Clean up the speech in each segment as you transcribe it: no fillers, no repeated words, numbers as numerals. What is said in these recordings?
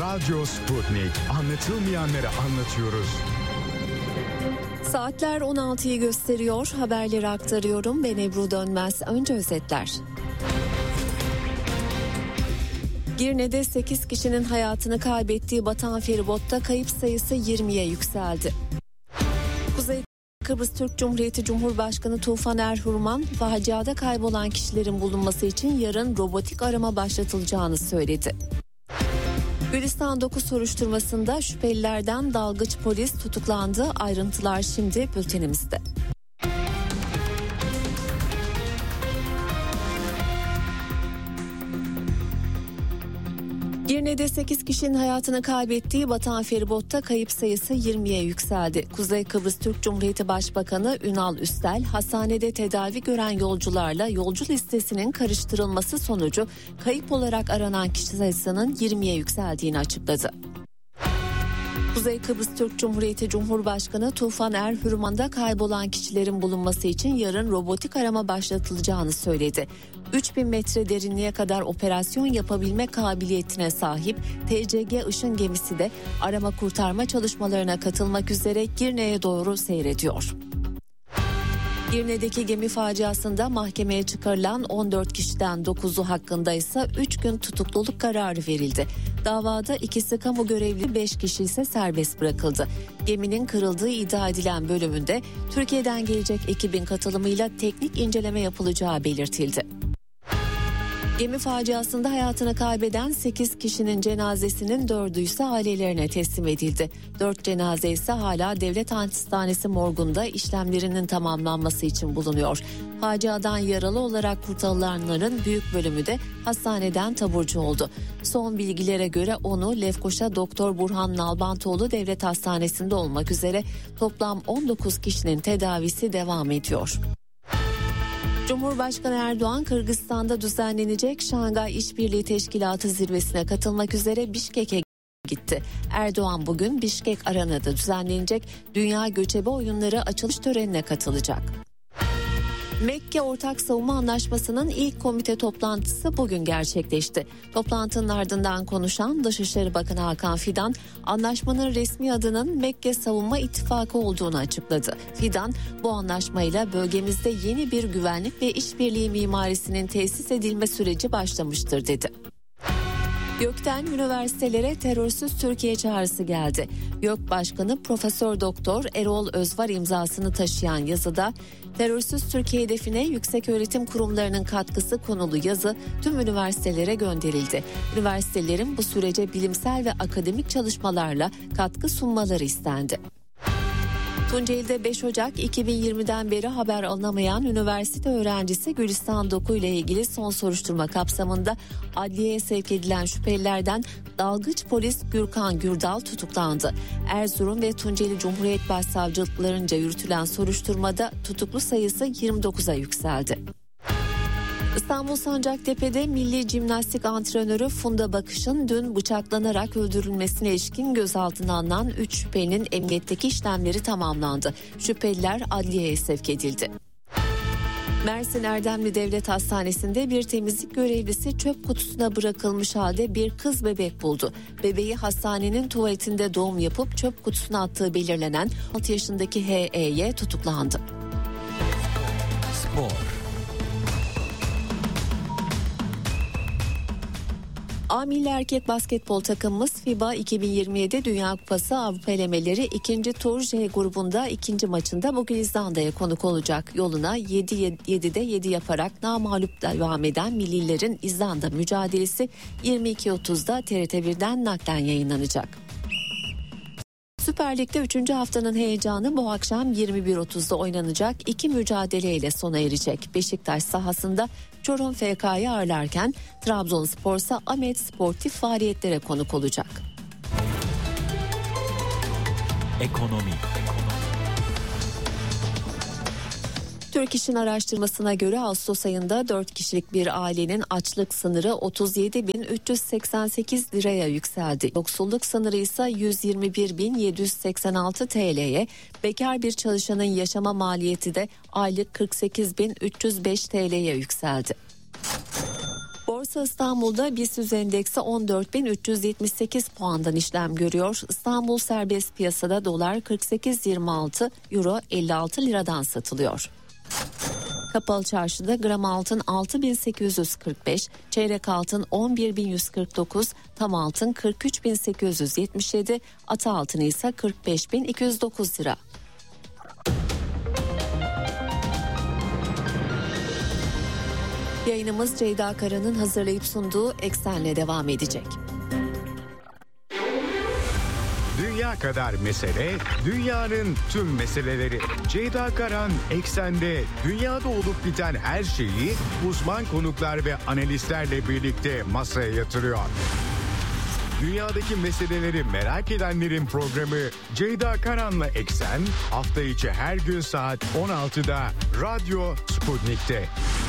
Radyo Sputnik. Anlatılmayanları anlatıyoruz. Saatler 16'yı gösteriyor. Haberleri aktarıyorum. Ben Ebru Dönmez. Önce özetler. Girne'de 8 kişinin hayatını kaybettiği batan feribotta kayıp sayısı 20'ye yükseldi. Kuzey Kıbrıs Türk Cumhuriyeti Cumhurbaşkanı Tufan Erhurman, faciada kaybolan kişilerin bulunması için yarın robotik arama başlatılacağını söyledi. Gülistan 9 soruşturmasında şüphelilerden dalgıç polis tutuklandı. Ayrıntılar şimdi bültenimizde. Girne'de 8 kişinin hayatını kaybettiği batan feribotta kayıp sayısı 20'ye yükseldi. Kuzey Kıbrıs Türk Cumhuriyeti Başbakanı Ünal Üstel, hastanede tedavi gören yolcularla yolcu listesinin karıştırılması sonucu kayıp olarak aranan kişi sayısının 20'ye yükseldiğini açıkladı. Kuzey Kıbrıs Türk Cumhuriyeti Cumhurbaşkanı Tufan Erhurman'da kaybolan kişilerin bulunması için yarın robotik arama başlatılacağını söyledi. 3000 metre derinliğe kadar operasyon yapabilme kabiliyetine sahip TCG Işın gemisi de arama kurtarma çalışmalarına katılmak üzere Girne'ye doğru seyrediyor. Girne'deki gemi faciasında mahkemeye çıkarılan 14 kişiden 9'u hakkında ise 3 gün tutukluluk kararı verildi. Davada ikisi kamu görevli, 5 kişi ise serbest bırakıldı. Geminin kırıldığı iddia edilen bölümünde Türkiye'den gelecek ekibin katılımıyla teknik inceleme yapılacağı belirtildi. Gemi faciasında hayatını kaybeden 8 kişinin cenazesinin 4'ü ise ailelerine teslim edildi. 4 cenaze ise hala Devlet Hastanesi morgunda işlemlerinin tamamlanması için bulunuyor. Faciadan yaralı olarak kurtarılanların büyük bölümü de hastaneden taburcu oldu. Son bilgilere göre onu Lefkoşa Doktor Burhan Nalbantoğlu Devlet Hastanesi'nde olmak üzere toplam 19 kişinin tedavisi devam ediyor. Cumhurbaşkanı Erdoğan, Kırgızistan'da düzenlenecek Şangay İşbirliği Teşkilatı zirvesine katılmak üzere Bişkek'e gitti. Erdoğan bugün Bişkek Arena'da düzenlenecek Dünya Göçebe Oyunları açılış törenine katılacak. Mekke Ortak Savunma Anlaşması'nın ilk komite toplantısı bugün gerçekleşti. Toplantının ardından konuşan Dışişleri Bakanı Hakan Fidan, anlaşmanın resmi adının Mekke Savunma İttifakı olduğunu açıkladı. Fidan, bu anlaşmayla bölgemizde yeni bir güvenlik ve işbirliği mimarisinin tesis edilme süreci başlamıştır dedi. YÖK'ten üniversitelere terörsüz Türkiye çağrısı geldi. YÖK Başkanı Profesör Doktor Erol Özvar imzasını taşıyan yazıda terörsüz Türkiye hedefine yükseköğretim kurumlarının katkısı konulu yazı tüm üniversitelere gönderildi. Üniversitelerin bu sürece bilimsel ve akademik çalışmalarla katkı sunmaları istendi. Tunceli'de 5 Ocak 2020'den beri haber alınamayan üniversite öğrencisi Gülistan Doku ile ilgili son soruşturma kapsamında adliyeye sevk edilen şüphelilerden dalgıç polis Gürkan Gürdal tutuklandı. Erzurum ve Tunceli Cumhuriyet Başsavcılıklarınca yürütülen soruşturmada tutuklu sayısı 29'a yükseldi. İstanbul Sancaktepe'de milli jimnastik antrenörü Funda Bakış'ın dün bıçaklanarak öldürülmesine ilişkin gözaltına alınan 3 şüphelinin emniyetteki işlemleri tamamlandı. Şüpheliler adliyeye sevk edildi. Mersin Erdemli Devlet Hastanesi'nde bir temizlik görevlisi çöp kutusuna bırakılmış halde bir kız bebek buldu. Bebeği hastanenin tuvaletinde doğum yapıp çöp kutusuna attığı belirlenen 6 yaşındaki H.E.'ye tutuklandı. Spor. A Milli Erkek Basketbol takımımız FIBA 2027 Dünya Kupası Avrupa elemeleri 2. tur J grubunda 2. maçında bugün İzlanda'ya konuk olacak. Yoluna 7'de 7 yaparak namağlup devam eden millilerin İzlanda mücadelesi 22.30'da TRT1'den naklen yayınlanacak. Süper Lig'de 3. haftanın heyecanı bu akşam 21.30'da oynanacak 2 mücadeleyle sona erecek. Beşiktaş sahasında Çorum FK'yı ağırlarken Trabzonspor ise Ahmet sportif faaliyetlere konuk olacak. Ekonomi. Türk İş'in araştırmasına göre Ağustos ayında 4 kişilik bir ailenin açlık sınırı 37.388 liraya yükseldi. Yoksulluk sınırı ise 121.786 TL'ye, bekar bir çalışanın yaşama maliyeti de aylık 48.305 TL'ye yükseldi. Borsa Borsa İstanbul'da BIST endeksi 14.378 puandan işlem görüyor. İstanbul serbest piyasada dolar 48.26, euro 56 liradan satılıyor. Kapalı çarşıda gram altın 6.845, çeyrek altın 11.149, tam altın 43.877, ata altını ise 45.209 lira. Yayınımız Ceyda Kara'nın hazırlayıp sunduğu Eksen'le devam edecek. Dünya kadar mesele, dünyanın tüm meseleleri. Ceyda Karan Eksen'de dünyada olup biten her şeyi uzman konuklar ve analistlerle birlikte masaya yatırıyor. Dünyadaki meseleleri merak edenlerin programı Ceyda Karan'la Eksen hafta içi her gün saat 16'da Radyo Sputnik'te.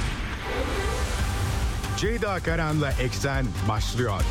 Ceyda Karan'la Eksen başlıyor.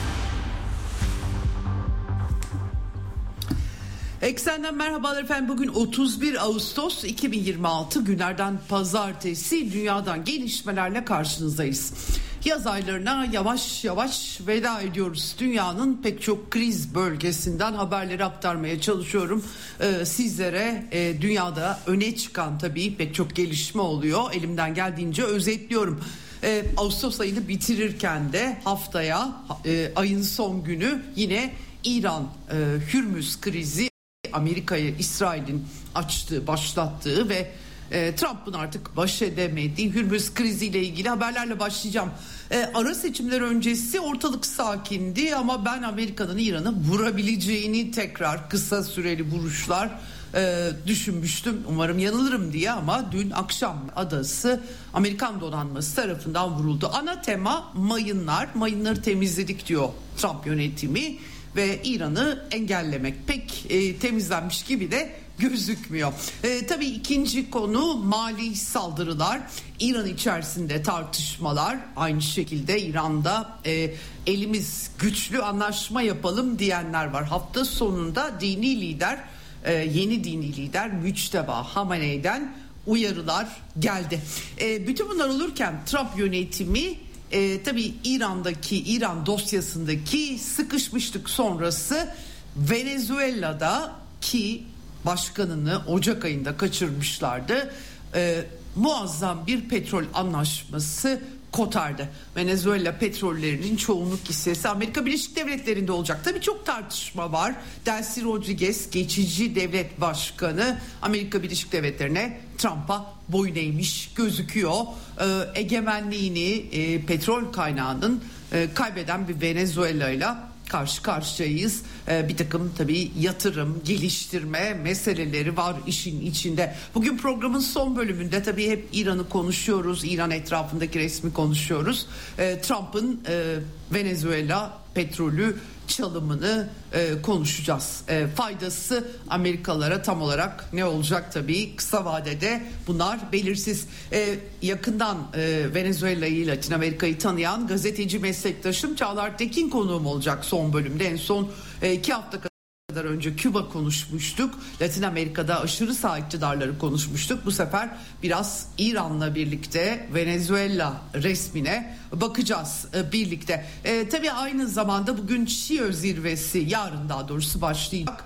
Eksen'den merhabalar efendim. Bugün 31 Ağustos 2026 günlerden pazartesi, dünyadan gelişmelerle karşınızdayız. Yaz aylarına yavaş yavaş veda ediyoruz. Dünyanın pek çok kriz bölgesinden haberleri aktarmaya çalışıyorum sizlere. Dünyada öne çıkan tabii pek çok gelişme oluyor. Elimden geldiğince özetliyorum. Ağustos ayını bitirirken de haftaya ayın son günü yine İran Hürmüz krizi, Amerika'yı İsrail'in başlattığı ve Trump'ın artık baş edemediği Hürmüz kriziyle ilgili haberlerle başlayacağım. Ara seçimler öncesi ortalık sakindi ama ben Amerika'nın İran'ı vurabileceğini, tekrar kısa süreli vuruşlar düşünmüştüm. Umarım yanılırım diye, ama dün akşam adası Amerikan donanması tarafından vuruldu. Ana tema mayınlar. Mayınları temizledik diyor Trump yönetimi ve İran'ı engellemek. Pek temizlenmiş gibi de gözükmüyor. Tabii ikinci konu mali saldırılar. İran içerisinde tartışmalar. Aynı şekilde İran'da elimiz güçlü, anlaşma yapalım diyenler var. Hafta sonunda yeni dini lider Müçteba Hamenei'den uyarılar geldi. Bütün bunlar olurken Trump yönetimi tabii İran dosyasındaki sıkışmışlık sonrası Venezuela'da ki başkanını Ocak ayında kaçırmışlardı, muazzam bir petrol anlaşması kotardı. Venezuela petrollerinin çoğunluk hissesi Amerika Birleşik Devletleri'nde olacak. Tabii çok tartışma var. Delcy Rodriguez, geçici devlet başkanı, Amerika Birleşik Devletleri'ne, Trump'a boyun eğmiş gözüküyor. Egemenliğini petrol kaynağının kaybeden bir Venezuela'yla karşı karşıyayız. Bir takım tabii yatırım, geliştirme meseleleri var işin içinde. Bugün programın son bölümünde tabii hep İran'ı konuşuyoruz. İran etrafındaki resmi konuşuyoruz. Trump'ın Venezuela petrolü çalımını konuşacağız. Faydası Amerikalılara tam olarak ne olacak tabii, kısa vadede bunlar belirsiz. Yakından Venezuela'yı, Latin Amerika'yı tanıyan gazeteci meslektaşım Çağlar Tekin konuğum olacak son bölümde. En son 2 hafta kadar önce Küba konuşmuştuk. Latin Amerika'da aşırı sağ iktidarları konuşmuştuk. Bu sefer biraz İran'la birlikte Venezuela resmine bakacağız birlikte. Tabii aynı zamanda bugün Şii zirvesi, yarın daha doğrusu başlayacak.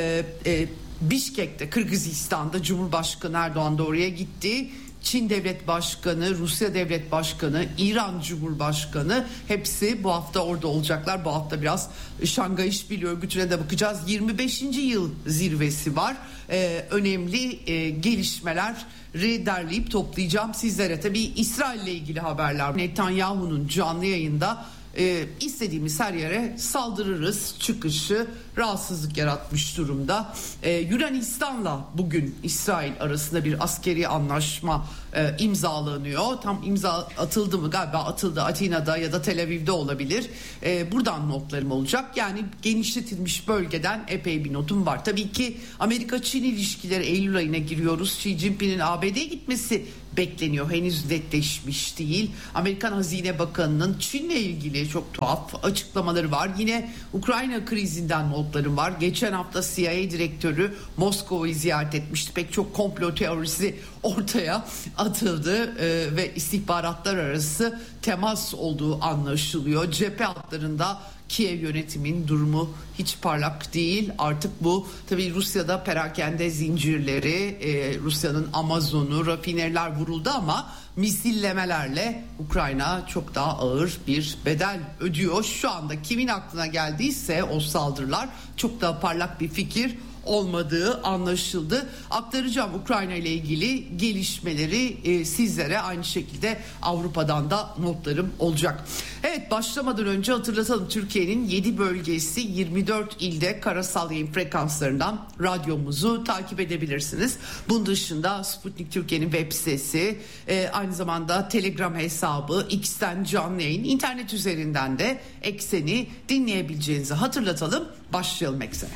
Bişkek'te, Kırgızistan'da Cumhurbaşkanı Erdoğan da oraya gitti. Çin Devlet Başkanı, Rusya Devlet Başkanı, İran Cumhurbaşkanı hepsi bu hafta orada olacaklar. Bu hafta biraz Şangay İşbirliği Örgütü'ne de bakacağız. 25. yıl zirvesi var. Önemli gelişmeleri derleyip toplayacağım sizlere. Tabii İsrail ile ilgili haberler. Netanyahu'nun canlı yayında istediğimiz her yere saldırırız çıkışı rahatsızlık yaratmış durumda. Yunanistan'la bugün İsrail arasında bir askeri anlaşma imzalanıyor. Tam imza atıldı mı? Galiba atıldı. Atina'da ya da Tel Aviv'de olabilir. Buradan notlarım olacak. Yani genişletilmiş bölgeden epey bir notum var. Tabii ki Amerika-Çin ilişkileri, Eylül ayına giriyoruz. Xi Jinping'in ABD'ye gitmesi bekleniyor. Henüz netleşmiş değil. Amerikan Hazine Bakanı'nın Çin'le ilgili çok tuhaf açıklamaları var. Yine Ukrayna krizinden notlarım var. Geçen hafta CIA direktörü Moskova'yı ziyaret etmişti. Pek çok komplo teorisi ortaya atıldı ve istihbaratlar arası temas olduğu anlaşılıyor. Cephe hatlarında Kiev yönetimin durumu hiç parlak değil. Artık bu tabii Rusya'da perakende zincirleri, Rusya'nın Amazon'u, rafineriler vuruldu ama misillemelerle Ukrayna çok daha ağır bir bedel ödüyor. Şu anda kimin aklına geldiyse o saldırılar çok daha parlak bir fikir olmadığı anlaşıldı. Aktaracağım Ukrayna ile ilgili gelişmeleri sizlere, aynı şekilde Avrupa'dan da notlarım olacak. Evet, başlamadan önce hatırlatalım, Türkiye'nin 7 bölgesi 24 ilde karasal yayın frekanslarından radyomuzu takip edebilirsiniz. Bunun dışında Sputnik Türkiye'nin web sitesi, aynı zamanda Telegram hesabı, X'ten canlı yayın, internet üzerinden de Eksen'i dinleyebileceğinizi hatırlatalım. Başlayalım Eksen'e.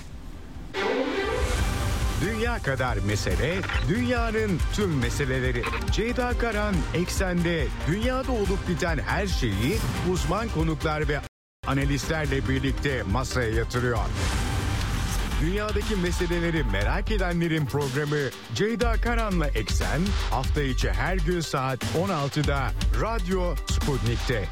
Dünya kadar mesele, dünyanın tüm meseleleri. Ceyda Karan Eksen'de dünyada olup biten her şeyi uzman konuklar ve analistlerle birlikte masaya yatırıyor. Dünyadaki meseleleri merak edenlerin programı Ceyda Karan'la Eksen, hafta içi her gün saat 16'da Radyo Sputnik'te.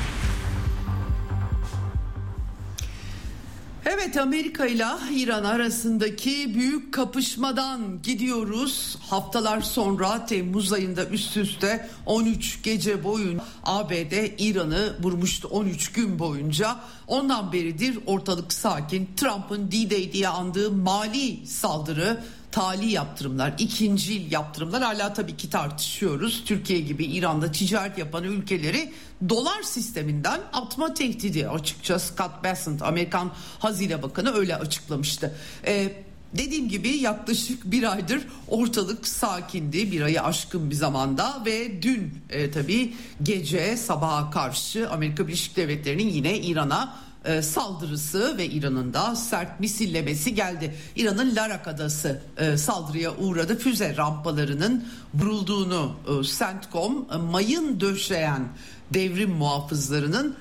Evet, Amerika ile İran arasındaki büyük kapışmadan gidiyoruz. Haftalar sonra Temmuz ayında üst üste 13 gece boyunca ABD İran'ı vurmuştu, 13 gün boyunca. Ondan beridir ortalık sakin. Trump'ın D-Day diye andığı mali saldırı, tali yaptırımlar, ikincil yaptırımlar hala tabii ki tartışıyoruz. Türkiye gibi İran'da ticaret yapan ülkeleri dolar sisteminden atma tehdidi, açıkça Scott Bessent, Amerikan Hazine Bakanı öyle açıklamıştı. Dediğim gibi yaklaşık bir aydır ortalık sakindi, bir ayı aşkın bir zamanda ve dün tabii gece sabaha karşı Amerika Birleşik Devletleri'nin yine İran'a saldırısı ve İran'ın da sert misillemesi geldi. İran'ın Larak Adası saldırıya uğradı. Füze rampalarının vurulduğunu CENTCOM, mayın döşeyen devrim muhafızlarının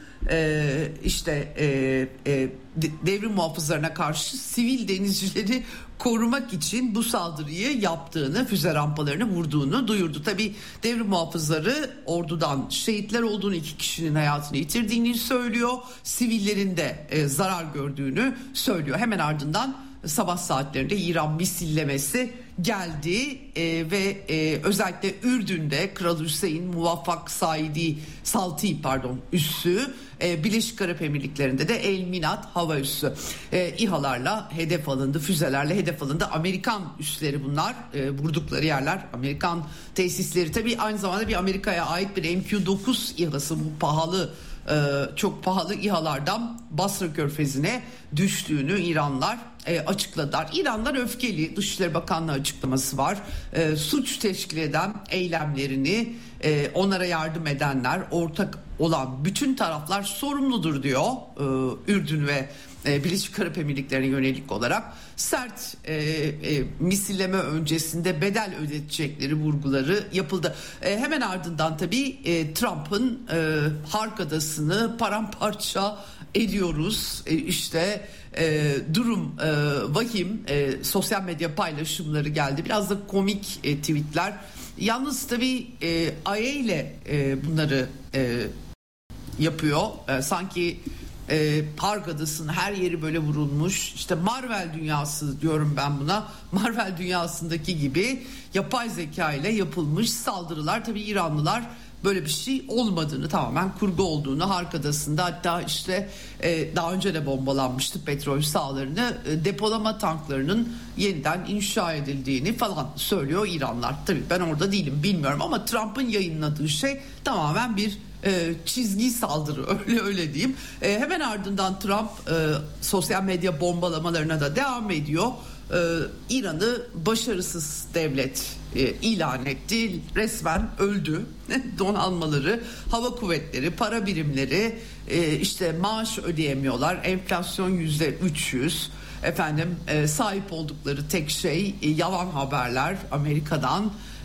devrim muhafızlarına karşı sivil denizcileri korumak için bu saldırıyı yaptığını, füze rampalarını vurduğunu duyurdu. Tabii devrim muhafızları ordudan şehitler olduğunu, 2 kişinin hayatını yitirdiğini söylüyor. Sivillerin de zarar gördüğünü söylüyor. Hemen ardından sabah saatlerinde İran misillemesi geldi ve özellikle Ürdün'de Kral Hüseyin Muvaffak Salti üssü, Birleşik Arap Emirlikleri'nde de El Minat hava üssü İHA'larla hedef alındı, füzelerle hedef alındı. Amerikan üsleri bunlar, vurdukları yerler Amerikan tesisleri. Tabii aynı zamanda bir Amerika'ya ait bir MQ-9 İHA'sı, bu pahalı, çok pahalı İHA'lardan Basra Körfezi'ne düştüğünü İranlılar açıkladılar. İranlar öfkeli. Dışişleri Bakanlığı açıklaması var. Suç teşkil eden eylemlerini onlara yardım edenler, ortak olan bütün taraflar sorumludur diyor Ürdün ve Birleşik Arap Emirlikleri'ne yönelik olarak. Sert misilleme öncesinde bedel ödetecekleri vurguları yapıldı. Hemen ardından tabii Trump'ın Hark Adası'nı paramparça ediyoruz. Durum vahim, sosyal medya paylaşımları geldi. Biraz da komik tweetler. Yalnız tabii CIA ile bunları yapıyor. Sanki Hark Adası'nın her yeri böyle vurulmuş. İşte Marvel dünyası diyorum ben buna. Marvel dünyasındaki gibi yapay zeka ile yapılmış saldırılar. Tabii İranlılar böyle bir şey olmadığını, tamamen kurgu olduğunu, Hark Adası'nda hatta daha önce de bombalanmıştı petrol sahalarını, depolama tanklarının yeniden inşa edildiğini falan söylüyor İranlılar. Tabii ben orada değilim, bilmiyorum, ama Trump'ın yayınladığı şey tamamen bir çizgi saldırı, öyle diyeyim. Hemen ardından Trump sosyal medya bombalamalarına da devam ediyor. İran'ı başarısız devlet ilan etti. Resmen öldü. Donanmaları, hava kuvvetleri, para birimleri maaş ödeyemiyorlar. Enflasyon %300. Sahip oldukları tek şey yalan haberler Amerika'dan.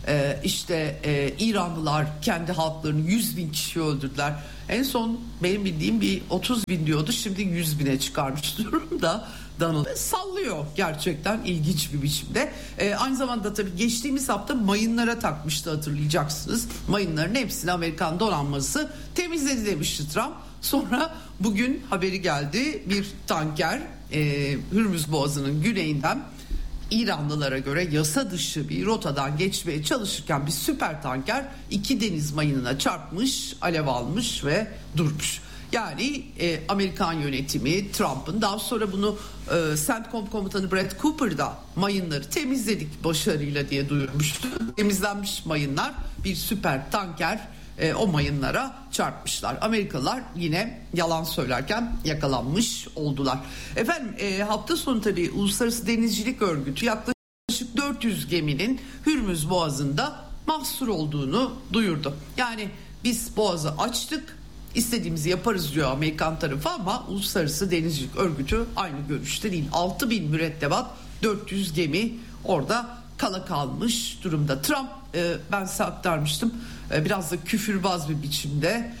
İranlılar kendi halklarını 100.000 kişi öldürdüler. En son benim bildiğim bir 30.000 diyordu, şimdi 100.000'e çıkarmış durumda. Donald sallıyor gerçekten ilginç bir biçimde. Aynı zamanda tabii geçtiğimiz hafta mayınlara takmıştı, hatırlayacaksınız. Mayınların hepsini Amerikan donanması temizledi demişti Trump. Sonra bugün haberi geldi, bir tanker Hürmüz Boğazı'nın güneyinden İranlılara göre yasa dışı bir rotadan geçmeye çalışırken bir süper tanker 2 deniz mayınına çarpmış, alev almış ve durmuş. Yani Amerikan yönetimi, Trump'ın, daha sonra bunu CENTCOM komutanı Brett Cooper da mayınları temizledik başarıyla diye duyurmuştu. Temizlenmiş mayınlar, bir süper tanker o mayınlara çarpmışlar. Amerikalılar yine yalan söylerken yakalanmış oldular. Efendim hafta sonu tabii Uluslararası Denizcilik Örgütü yaklaşık 400 geminin Hürmüz Boğazı'nda mahsur olduğunu duyurdu. Yani biz boğazı açtık, İstediğimizi yaparız diyor Amerikan tarafı, ama Uluslararası Denizcilik Örgütü aynı görüşte değil. 6.000 mürettebat, 400 gemi orada kala kalmış durumda. Trump, ben size aktarmıştım, biraz da küfürbaz bir biçimde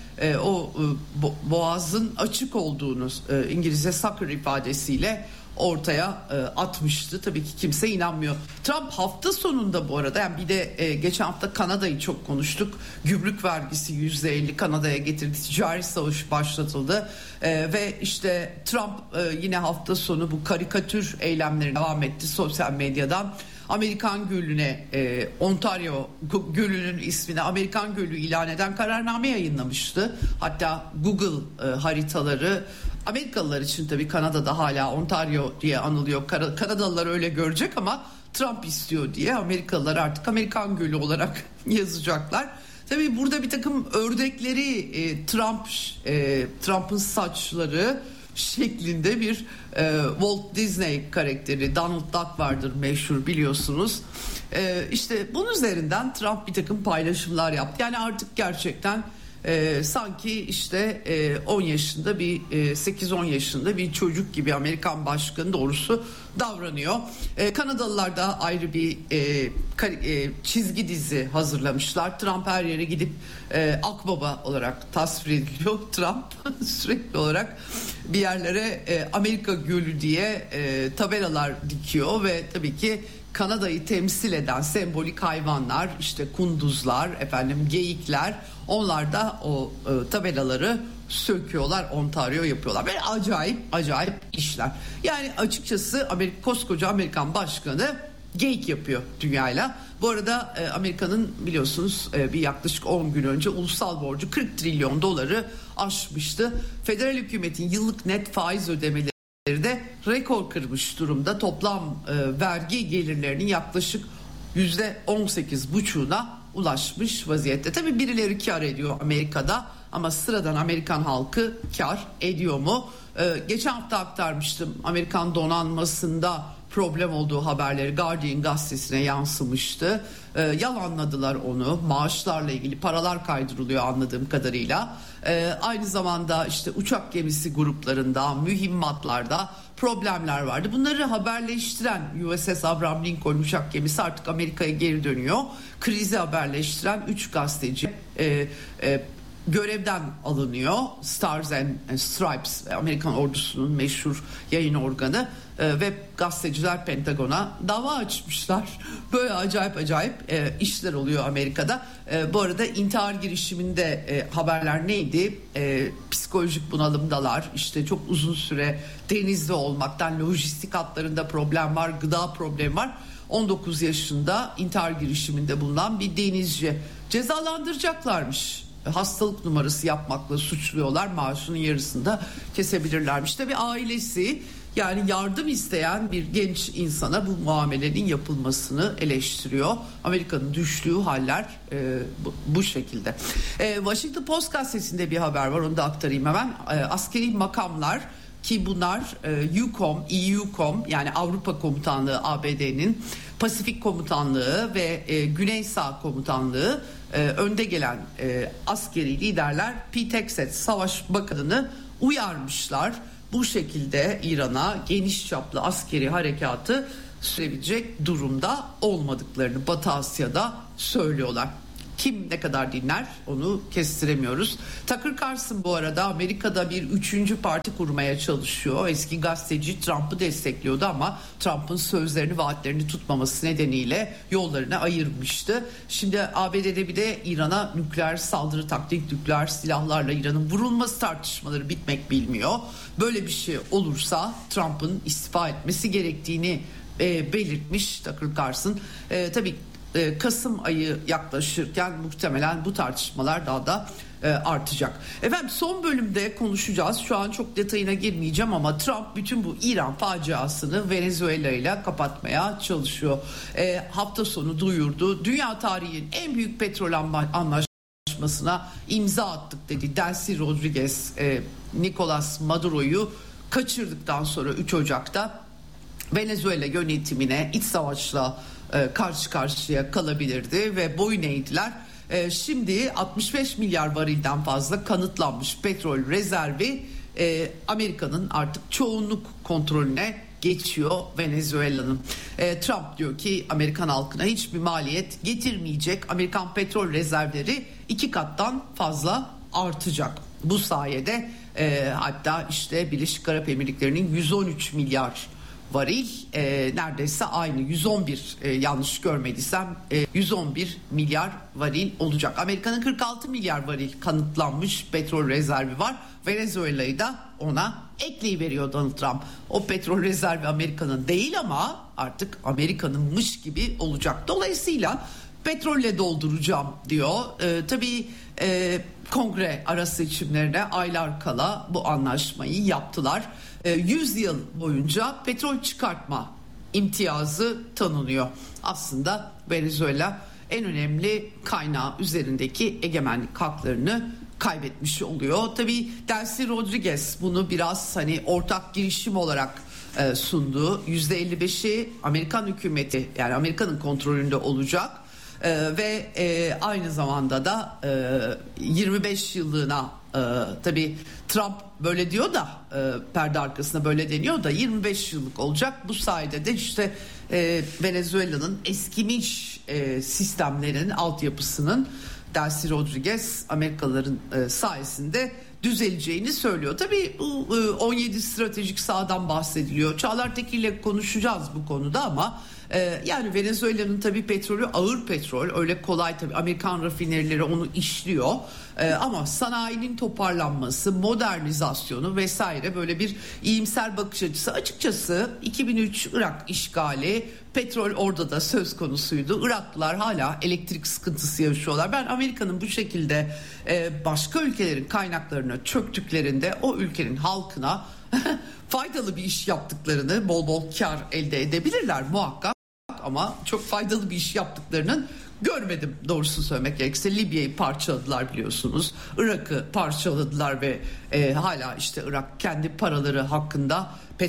boğazın açık olduğunu İngilizce sucker ifadesiyle ortaya atmıştı. Tabii ki kimse inanmıyor. Trump hafta sonunda bu arada, yani bir de geçen hafta Kanada'yı çok konuştuk. Gümrük vergisi %50 Kanada'ya getirdi. Ticari savaş başlatıldı. Ve işte Trump yine hafta sonu bu karikatür eylemlerine devam etti sosyal medyadan. Amerikan Gölü'ne Ontario Gölü'nün ismini Amerikan Gölü ilan eden kararname yayınlamıştı. Hatta Google haritaları, Amerikalılar için tabii Kanada'da hala Ontario diye anılıyor. Kanadalılar öyle görecek ama Trump istiyor diye Amerikalılar artık Amerikan Gölü olarak yazacaklar. Tabii burada bir takım ördekleri Trump'ın saçları şeklinde bir Walt Disney karakteri, Donald Duck vardır meşhur, biliyorsunuz. İşte bunun üzerinden Trump bir takım paylaşımlar yaptı. Yani artık gerçekten sanki işte 10 yaşında bir 8-10 yaşında bir çocuk gibi Amerikan başkanı doğrusu davranıyor. Kanadalılar da ayrı bir çizgi dizi hazırlamışlar. Trump her yere gidip akbaba olarak tasvir ediliyor. Trump sürekli olarak bir yerlere Amerika Gölü diye tabelalar dikiyor ve tabii ki Kanada'yı temsil eden sembolik hayvanlar, işte kunduzlar, geyikler, onlar da o tabelaları söküyorlar, Ontario yapıyorlar. Böyle acayip işler. Yani açıkçası koskoca Amerikan başkanı geyik yapıyor dünyayla. Bu arada Amerika'nın biliyorsunuz bir yaklaşık 10 gün önce ulusal borcu 40 trilyon doları aşmıştı. Federal hükümetin yıllık net faiz ödemeleri de rekor kırmış durumda. Toplam vergi gelirlerinin yaklaşık %18,5'una ulaşmış vaziyette. Tabii birileri kar ediyor Amerika'da, ama sıradan Amerikan halkı kar ediyor mu? Geçen hafta aktarmıştım, Amerikan donanmasında problem olduğu haberleri Guardian gazetesine yansımıştı. Yalanladılar onu. Maaşlarla ilgili paralar kaydırılıyor anladığım kadarıyla. Aynı zamanda işte uçak gemisi gruplarında, mühimmatlarda problemler vardı. Bunları haberleştiren USS Abraham Lincoln uçak gemisi artık Amerika'ya geri dönüyor. Krizi haberleştiren 3 gazeteci görevden alınıyor. Stars and Stripes, Amerikan ordusunun meşhur yayın organı, ve gazeteciler Pentagon'a dava açmışlar. Böyle acayip işler oluyor Amerika'da. Bu arada intihar girişiminde haberler neydi? Psikolojik bunalımdalar. İşte çok uzun süre denizde olmaktan, lojistik hatlarında problem var, gıda problemi var. 19 yaşında intihar girişiminde bulunan bir denizci cezalandıracaklarmış. Hastalık numarası yapmakla suçluyorlar. Maaşının yarısını da kesebilirlermiş. Tabii ailesi, yani yardım isteyen bir genç insana bu muamelenin yapılmasını eleştiriyor. Amerika'nın düştüğü haller bu şekilde. Washington Post gazetesinde bir haber var, onu da aktarayım hemen. Askeri makamlar, ki bunlar EUCOM yani Avrupa Komutanlığı ABD'nin, Pasifik Komutanlığı ve Güney Sağ Komutanlığı, önde gelen askeri liderler Pete Hegseth Savaş Bakanı'nı uyarmışlar. Bu şekilde İran'a geniş çaplı askeri harekatı sürebilecek durumda olmadıklarını Batı Asya'da söylüyorlar. Kim ne kadar dinler onu kestiremiyoruz. Tucker Carlson bu arada Amerika'da bir 3. parti kurmaya çalışıyor. Eski gazeteci Trump'ı destekliyordu ama Trump'ın sözlerini, vaatlerini tutmaması nedeniyle yollarını ayırmıştı. Şimdi ABD'de bir de İran'a nükleer saldırı taktik, nükleer silahlarla İran'ın vurulması tartışmaları bitmek bilmiyor. Böyle bir şey olursa Trump'ın istifa etmesi gerektiğini belirtmiş Tucker Carlson. Tabii Kasım ayı yaklaşırken muhtemelen bu tartışmalar daha da artacak. Efendim son bölümde konuşacağız. Şu an çok detayına girmeyeceğim ama Trump bütün bu İran faciasını Venezuela ile kapatmaya çalışıyor. Hafta sonu duyurdu. Dünya tarihinin en büyük petrol anlaşmasına imza attık dedi. Delcy Rodriguez, Nicolas Maduro'yu kaçırdıktan sonra 3 Ocak'ta Venezuela yönetimine iç savaşla karşı karşıya kalabilirdi ve boyun eğdiler. Şimdi 65 milyar varilden fazla kanıtlanmış petrol rezervi Amerika'nın artık çoğunluk kontrolüne geçiyor Venezuela'nın. Trump diyor ki Amerikan halkına hiçbir maliyet getirmeyecek. Amerikan petrol rezervleri 2 kattan fazla artacak. Bu sayede hatta işte Birleşik Arap Emirlikleri'nin 113 milyar varil neredeyse aynı 111 yanlış görmediysem 111 milyar varil olacak. Amerika'nın 46 milyar varil kanıtlanmış petrol rezervi var. Venezuela'yı da ona ekleyiveriyor Donald Trump. O petrol rezervi Amerika'nın değil ama artık Amerika'nınmış gibi olacak. Dolayısıyla petrolle dolduracağım diyor. Tabii kongre ara seçimlerine aylar kala bu anlaşmayı yaptılar. 100 yıl boyunca petrol çıkartma imtiyazı tanınıyor. Aslında Venezuela en önemli kaynağı üzerindeki egemenlik haklarını kaybetmiş oluyor. Tabii Delcy Rodriguez bunu biraz hani ortak girişim olarak sundu. %55'i Amerikan hükümeti yani Amerika'nın kontrolünde olacak. Ve aynı zamanda da 25 yıllığına tabii Trump böyle diyor da perde arkasında böyle deniyor da 25 yıllık olacak. Bu sayede de işte Venezuela'nın eskimiş sistemlerinin altyapısının Delcy Rodriguez Amerikalıların sayesinde düzeleceğini söylüyor. Tabii 17 stratejik sahadan bahsediliyor. Çağlar Tekin ile konuşacağız bu konuda ama yani Venezuela'nın tabii petrolü ağır petrol, öyle kolay tabii Amerikan rafinerileri onu işliyor ama sanayinin toparlanması, modernizasyonu vesaire böyle bir iyimser bakış açısı. Açıkçası 2003 Irak işgali, petrol orada da söz konusuydu. Iraklılar hala elektrik sıkıntısı yaşıyorlar. Ben Amerika'nın bu şekilde başka ülkelerin kaynaklarına çöktüklerinde o ülkenin halkına faydalı bir iş yaptıklarını, bol bol kar elde edebilirler muhakkak ama çok faydalı bir iş yaptıklarının görmedim doğrusu söylemek gerekirse. Libya'yı parçaladılar biliyorsunuz. Irak'ı parçaladılar ve hala işte Irak kendi paraları hakkında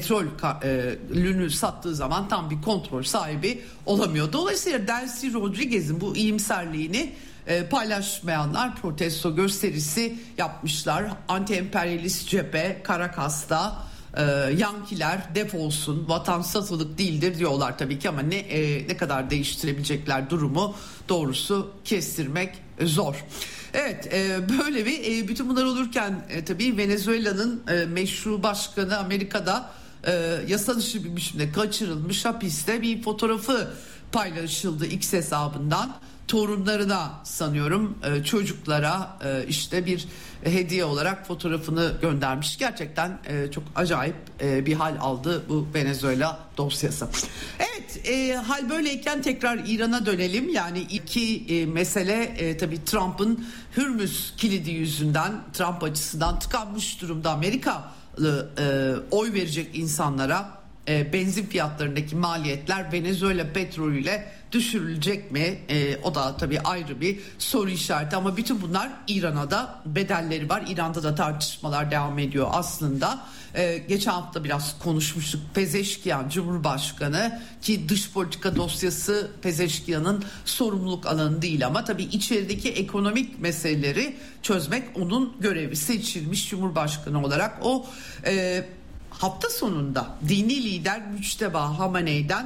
petrolünü sattığı zaman tam bir kontrol sahibi olamıyor. Dolayısıyla Delcy Rodriguez'in bu iyimserliğini paylaşmayanlar protesto gösterisi yapmışlar. Anti-emperyalist cephe Caracas'ta Yankiler defolsun, vatan satılık değildir diyorlar tabii ki ama ne kadar değiştirebilecekler durumu doğrusu kestirmek zor. Evet, böyle bir bütün bunlar olurken tabii Venezuela'nın meşru başkanı Amerika'da yasa dışı bir biçimde kaçırılmış, hapiste bir fotoğrafı paylaşıldı X hesabından. Torunlarına sanıyorum çocuklara işte bir hediye olarak fotoğrafını göndermiş. Gerçekten çok acayip bir hal aldı bu Venezuela dosyası. Evet, hal böyleyken tekrar İran'a dönelim. Yani iki mesele tabii Trump'ın Hürmüz kilidi yüzünden Trump açısından tıkanmış durumda. Amerikalı oy verecek insanlara benzin fiyatlarındaki maliyetler Venezuela petrolüyle düşürülecek mi? O da tabii ayrı bir soru işareti ama bütün bunlar İran'a da bedelleri var. İran'da da tartışmalar devam ediyor aslında. Geçen hafta biraz konuşmuştuk. Pezeşkiyan Cumhurbaşkanı ki dış politika dosyası Pezeşkiyan'ın sorumluluk alanı değil ama tabii içerideki ekonomik meseleleri çözmek onun görevi. Seçilmiş Cumhurbaşkanı olarak o hafta sonunda dini lider Müçteba Hamaney'den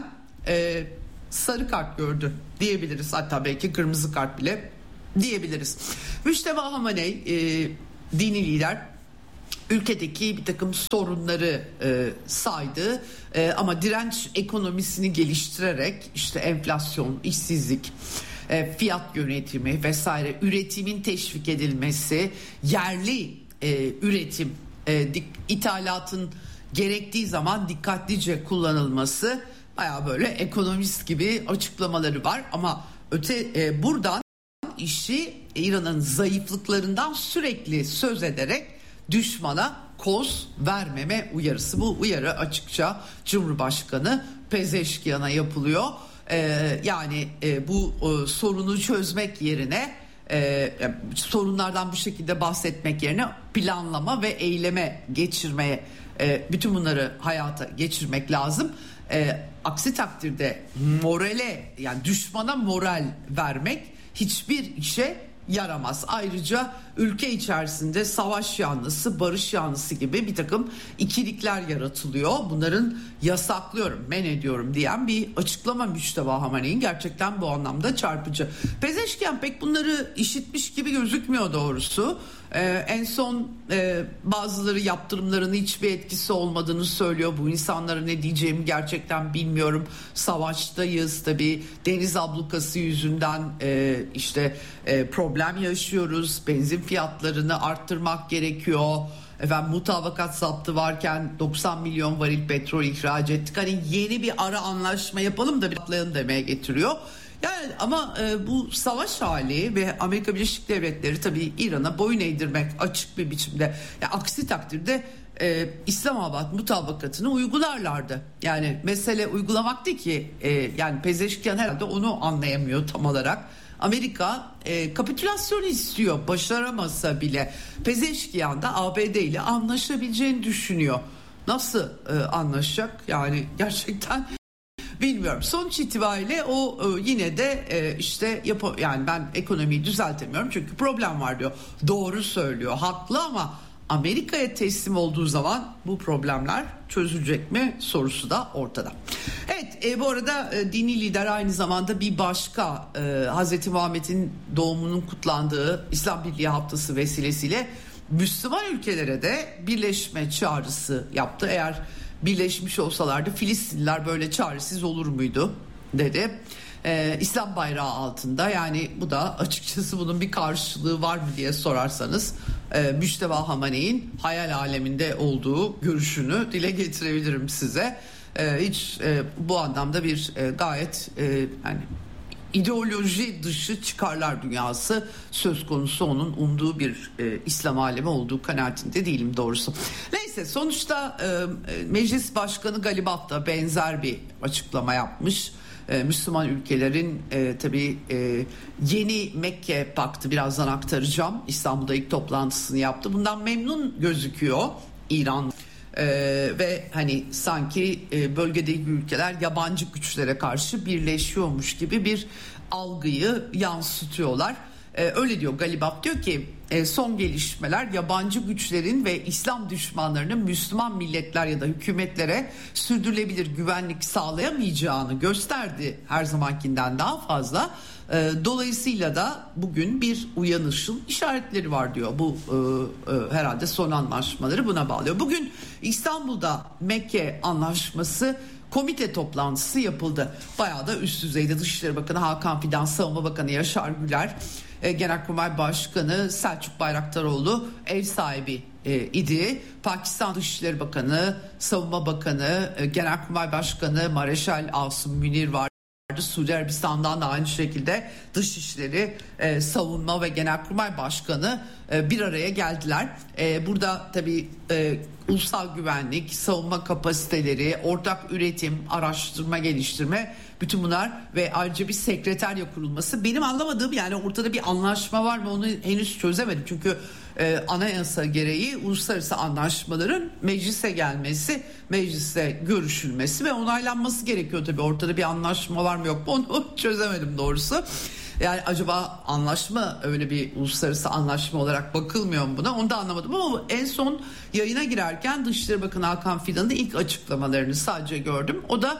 sarı kart gördü diyebiliriz, hatta belki kırmızı kart bile diyebiliriz. Müşteba Hamaney dini lider ülkedeki bir takım sorunları saydı ama direnç ekonomisini geliştirerek işte enflasyon, işsizlik, fiyat yönetimi vesaire, üretimin teşvik edilmesi, yerli üretim, ithalatın gerektiği zaman dikkatlice kullanılması, bayağı böyle ekonomist gibi açıklamaları var ama buradan işi İran'ın zayıflıklarından sürekli söz ederek düşmana koz vermeme uyarısı. Bu uyarı açıkça Cumhurbaşkanı Pezeşkiyan'a yapılıyor. Bu sorunu çözmek yerine sorunlardan bu şekilde bahsetmek yerine planlama ve eyleme geçirmeye, bütün bunları hayata geçirmek lazım. Aksi takdirde morale, yani düşmana moral vermek hiçbir işe yaramaz. Ayrıca ülke içerisinde savaş yanlısı, barış yanlısı gibi bir takım ikilikler yaratılıyor. Bunların yasaklıyorum, men ediyorum diyen bir açıklama Müşteba Hamaney'in, gerçekten bu anlamda çarpıcı. Pezeşkiyan pek bunları işitmiş gibi gözükmüyor doğrusu. En son bazıları yaptırımların hiçbir etkisi olmadığını söylüyor. Bu insanlara ne diyeceğimi gerçekten bilmiyorum. Savaştayız tabii, deniz ablukası yüzünden problem yaşıyoruz. Benzin fiyatlarını arttırmak gerekiyor. Mutabakat zaptı varken 90 milyon varil petrol ihraç ettik. Hani yeni bir ara anlaşma yapalım da bir atlayalım demeye getiriyor. Yani ama bu savaş hali ve Amerika Birleşik Devletleri tabii İran'a boyun eğdirmek açık bir biçimde. Aksi takdirde İslamabad mutabakatını uygularlardı. Yani mesele uygulamak değil ki. Yani Pezeşkiyan herhalde onu anlayamıyor tam olarak. Amerika kapitülasyonu istiyor, başaramasa bile. Pezeşkiyan da ABD ile anlaşabileceğini düşünüyor. Nasıl anlaşacak? Yani gerçekten bilmiyorum. Sonuç itibariyle o yine de yani ben ekonomiyi düzeltemiyorum çünkü problem var diyor. Doğru söylüyor, haklı, ama Amerika'ya teslim olduğu zaman bu problemler çözülecek mi sorusu da ortada. Evet, bu arada dini lider aynı zamanda bir başka Hazreti Muhammed'in doğumunun kutlandığı İslam Birliği Haftası vesilesiyle Müslüman ülkelere de birleşme çağrısı yaptı. Eğer birleşmiş olsalardı Filistinliler böyle çaresiz olur muydu dedi. İslam bayrağı altında, yani bu da açıkçası bunun bir karşılığı var mı diye sorarsanız Müşteba Hamaney'in hayal aleminde olduğu görüşünü dile getirebilirim size. Bu anlamda bir gayet ideoloji dışı çıkarlar dünyası söz konusu, onun umduğu bir İslam alemi olduğu kanaatinde değilim doğrusu. Neyse, sonuçta Meclis Başkanı Galibaf da benzer bir açıklama yapmış. Müslüman ülkelerin tabii yeni Mekke Paktı, birazdan aktaracağım, İstanbul'da ilk toplantısını yaptı. Bundan memnun gözüküyor İran. Ve sanki bölgedeki ülkeler yabancı güçlere karşı birleşiyormuş gibi bir algıyı yansıtıyorlar. Öyle diyor Galibaf, diyor ki son gelişmeler yabancı güçlerin ve İslam düşmanlarının Müslüman milletler ya da hükümetlere sürdürülebilir güvenlik sağlayamayacağını gösterdi, her zamankinden daha fazla. Dolayısıyla da bugün bir uyanışın işaretleri var diyor. Bu herhalde son anlaşmaları buna bağlıyor. Bugün İstanbul'da Mekke Anlaşması komite toplantısı yapıldı. Bayağı da üst düzeyde. Dışişleri Bakanı Hakan Fidan, Savunma Bakanı Yaşar Güler, Genelkurmay Başkanı Selçuk Bayraktaroğlu ev sahibi idi. Pakistan Dışişleri Bakanı, Savunma Bakanı, Genelkurmay Başkanı Mareşal Asım Münir var. Suudi Arabistan'dan da aynı şekilde Dışişleri, Savunma ve Genelkurmay Başkanı bir araya geldiler. Burada tabii ulusal güvenlik, savunma kapasiteleri, ortak üretim, araştırma, geliştirme, bütün bunlar ve ayrıca bir sekreterya kurulması. Benim anlamadığım, yani ortada bir anlaşma var mı onu henüz çözemedim. Çünkü anayasa gereği uluslararası anlaşmaların meclise gelmesi, mecliste görüşülmesi ve onaylanması gerekiyor tabii. Ortada bir anlaşma var mı yok mu onu çözemedim doğrusu. Yani acaba anlaşma öyle bir uluslararası anlaşma olarak bakılmıyor mu buna, onu da anlamadım. Ama en son yayına girerken Dışişleri Bakanı Hakan Fidan'ın ilk açıklamalarını sadece gördüm. O da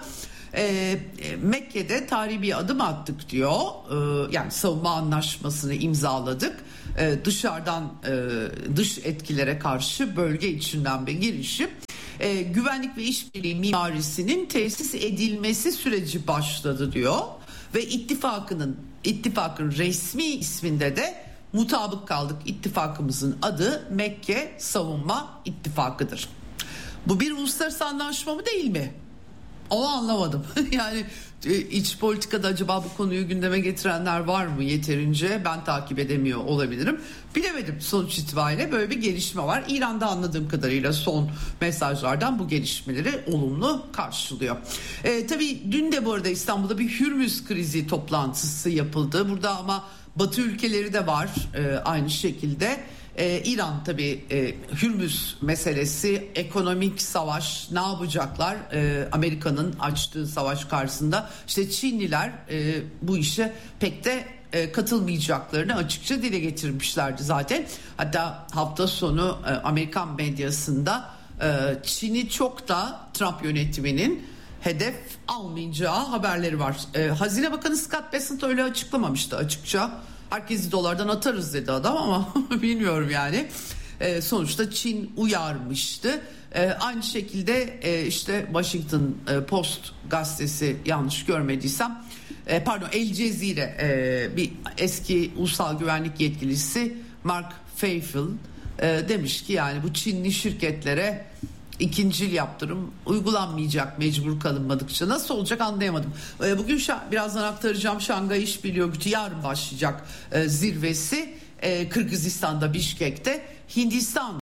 Mekke'de tarihi bir adım attık diyor. Yani savunma anlaşmasını imzaladık. Dışarıdan dış etkilere karşı bölge içinden bir girişim. Güvenlik ve işbirliği mimarisinin tesis edilmesi süreci başladı diyor. Ve ittifakın resmi isminde de mutabık kaldık. İttifakımızın adı Mekke Savunma İttifakı'dır. Bu bir uluslararası anlaşma mı değil mi? Onu anlamadım. Yani iç politikada acaba bu konuyu gündeme getirenler var mı yeterince? Ben takip edemiyor olabilirim. Bilemedim, sonuç itibariyle böyle bir gelişme var. İran'da anladığım kadarıyla son mesajlardan bu gelişmeleri olumlu karşılıyor. Tabii dün de bu arada İstanbul'da bir Hürmüz krizi toplantısı yapıldı. Burada ama Batı ülkeleri de var aynı şekilde. İran tabii Hürmüz meselesi, ekonomik savaş, ne yapacaklar? Amerika'nın açtığı savaş karşısında işte Çinliler bu işe pek de katılmayacaklarını açıkça dile getirmişlerdi zaten. Hatta hafta sonu Amerikan medyasında Çin'i çok da Trump yönetiminin hedef almayacağı haberleri var. Hazine Bakanı Scott Bessent öyle açıklamamıştı açıkça. Herkesi dolardan atarız dedi adam ama bilmiyorum yani. Sonuçta Çin uyarmıştı. Aynı şekilde işte Washington Post gazetesi, yanlış görmediysem, El Cezire bir eski ulusal güvenlik yetkilisi Mark Feifel demiş ki yani bu Çinli şirketlere ikincil yaptırım uygulanmayacak mecbur kalınmadıkça. Nasıl olacak anlayamadım. Bugün birazdan aktaracağım, Şangay İşbirliği Örgütü yarın başlayacak zirvesi Kırgızistan'da, Bişkek'te. Hindistan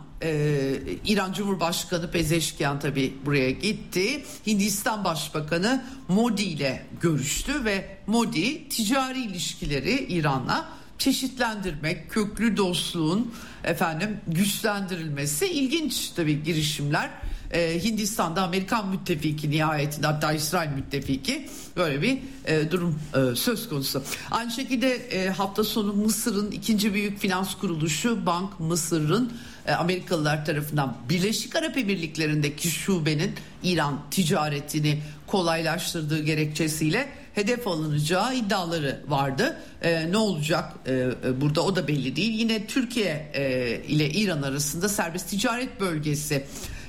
İran Cumhurbaşkanı Pezeşkian tabii buraya gitti. Hindistan Başbakanı Modi ile görüştü ve Modi ticari ilişkileri İran'la çeşitlendirmek, köklü dostluğun güçlendirilmesi, ilginç tabii girişimler. Hindistan'da Amerikan müttefiki, nihayetinde hatta İsrail müttefiki, böyle bir durum söz konusu. Aynı şekilde hafta sonu Mısır'ın ikinci büyük finans kuruluşu Bank Mısır'ın Amerikalılar tarafından Birleşik Arap Emirlikleri'ndeki şubenin İran ticaretini kolaylaştırdığı gerekçesiyle hedef alınacağı iddiaları vardı. Ne olacak burada o da belli değil. Yine Türkiye ile İran arasında serbest ticaret bölgesi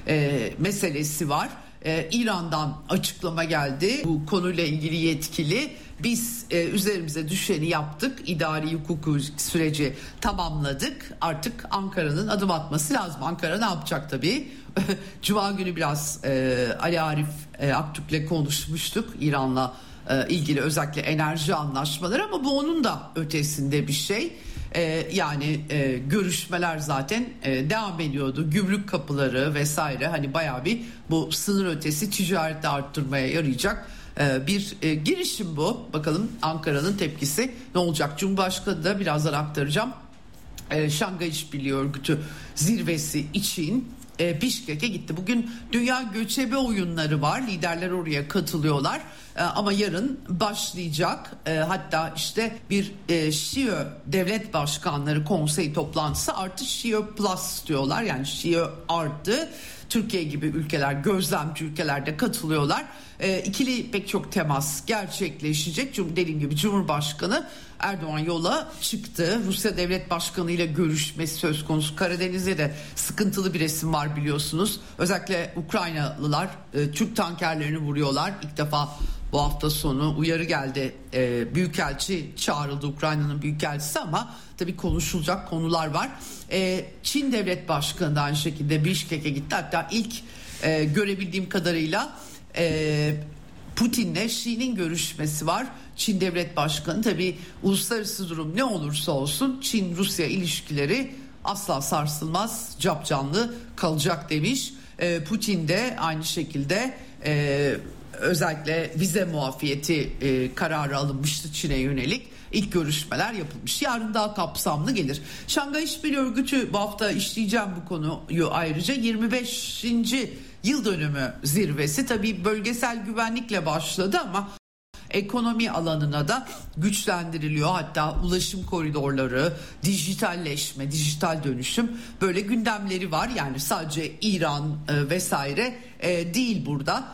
meselesi var. İran'dan açıklama geldi. Bu konuyla ilgili yetkili, biz üzerimize düşeni yaptık, idari hukuku süreci tamamladık, artık Ankara'nın adım atması lazım. Ankara ne yapacak tabii? Cuma günü biraz Ali Arif Aktürk'le konuşmuştuk İran'la ilgili, özellikle enerji anlaşmaları, ama bu onun da ötesinde bir şey. Yani görüşmeler zaten devam ediyordu. Gümrük kapıları vesaire, hani bayağı bir bu sınır ötesi ticareti arttırmaya yarayacak bir girişim bu. Bakalım Ankara'nın tepkisi ne olacak? Cumhurbaşkanı da birazdan aktaracağım. Şangay İşbirliği Örgütü zirvesi için Bişkek'e gitti. Bugün Dünya Göçebe Oyunları var. Liderler oraya katılıyorlar. Ama yarın başlayacak. Hatta işte bir Şio Devlet Başkanları Konseyi toplantısı artı Şio Plus diyorlar. Yani Şio artı Türkiye gibi ülkeler, gözlemci ülkelerde katılıyorlar. İkili pek çok temas gerçekleşecek. Dediğim gibi Cumhurbaşkanı Erdoğan yola çıktı. Rusya Devlet Başkanı ile görüşmesi söz konusu. Karadeniz'de de sıkıntılı bir resim var biliyorsunuz. Özellikle Ukraynalılar Türk tankerlerini vuruyorlar. İlk defa bu hafta sonu uyarı geldi. Büyükelçi çağrıldı, Ukrayna'nın büyükelçisi, ama tabii konuşulacak konular var. Çin Devlet Başkanı da aynı şekilde Bişkek'e gitti. Hatta ilk görebildiğim kadarıyla Putin'le Xi'nin görüşmesi var. Çin Devlet Başkanı tabii uluslararası durum ne olursa olsun Çin-Rusya ilişkileri asla sarsılmaz, capcanlı kalacak demiş. Putin de aynı şekilde özellikle vize muafiyeti kararı alınmıştı Çin'e yönelik. İlk görüşmeler yapılmış. Yarın daha kapsamlı gelir. Şangay İşbirliği Örgütü, bu hafta işleyeceğim bu konuyu ayrıca, 25. yıl dönümü zirvesi. Tabii bölgesel güvenlikle başladı ama ekonomi alanına da güçlendiriliyor. Hatta ulaşım koridorları, dijitalleşme, dijital dönüşüm böyle gündemleri var. Yani sadece İran vesaire değil burada.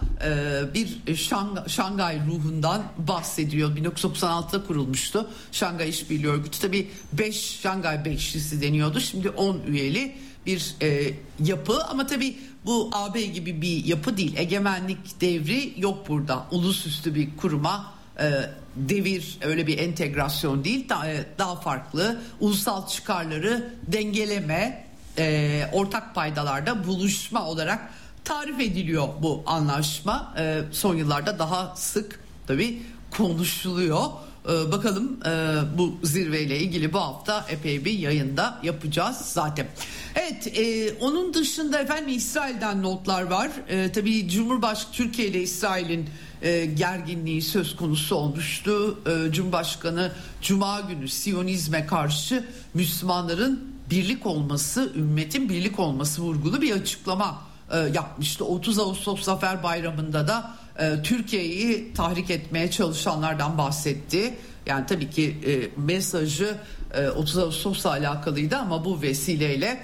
Bir Şangay ruhundan bahsediyor. 1996'da kurulmuştu Şangay İşbirliği Örgütü. Tabii Şangay Beşlisi deniyordu. Şimdi 10 üyeli bir yapı ama tabii bu AB gibi bir yapı değil. Egemenlik devri yok burada. Ulusüstü bir kuruma devir, öyle bir entegrasyon değil. Daha farklı ulusal çıkarları dengeleme, ortak paydalarda buluşma olarak tarif ediliyor bu anlaşma. Son yıllarda daha sık tabii konuşuluyor. Bakalım bu zirveyle ilgili bu hafta epey bir yayında yapacağız zaten. Evet, onun dışında efendim İsrail'den notlar var. Tabii Cumhurbaşkanı Türkiye ile İsrail'in gerginliği söz konusu olmuştu. Cumhurbaşkanı Cuma günü Siyonizme karşı Müslümanların birlik olması, ümmetin birlik olması vurgulu bir açıklama yapmıştı. 30 Ağustos Zafer Bayramı'nda da Türkiye'yi tahrik etmeye çalışanlardan bahsetti. Yani tabii ki mesajı 30 Ağustos'la alakalıydı ama bu vesileyle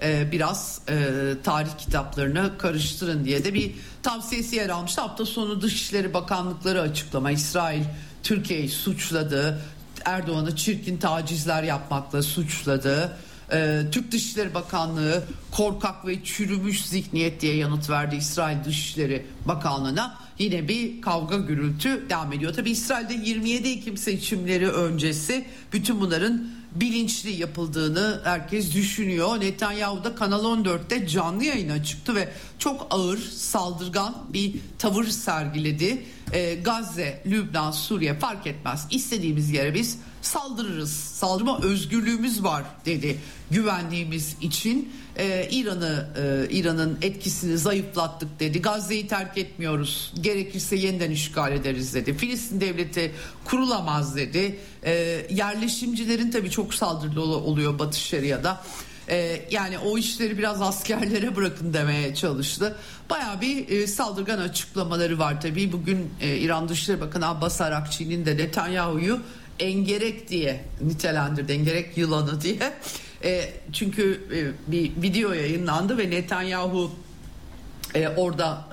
biraz tarih kitaplarını karıştırın diye de bir tavsiyesi yer almıştı. Hafta sonu Dışişleri Bakanlıkları açıklama. İsrail Türkiye'yi suçladı. Erdoğan'ı çirkin tacizler yapmakla suçladı. Türk Dışişleri Bakanlığı korkak ve çürümüş zihniyet diye yanıt verdi İsrail Dışişleri Bakanlığı'na. Yine bir kavga gürültü devam ediyor. Tabii İsrail'de 27 Ekim seçimleri öncesi bütün bunların bilinçli yapıldığını herkes düşünüyor. Netanyahu da Kanal 14'te canlı yayına çıktı ve çok ağır, saldırgan bir tavır sergiledi. Gazze, Lübnan, Suriye fark etmez. İstediğimiz yere biz saldırırız. Saldırma özgürlüğümüz var dedi. Güvenliğimiz için İran'ın etkisini zayıflattık dedi. Gazze'yi terk etmiyoruz. Gerekirse yeniden işgal ederiz dedi. Filistin devleti kurulamaz dedi. Yerleşimcilerin tabii çok saldırılı oluyor Batı Şeria'da. Yani o işleri biraz askerlere bırakın demeye çalıştı. Bayağı bir saldırgan açıklamaları var tabii. Bugün İran Dışişleri Bakanı Abbas Arakçı'nın de Netanyahu'yu engerek diye nitelendirdi. Engerek yılanı diye. Çünkü bir video yayınlandı ve Netanyahu orada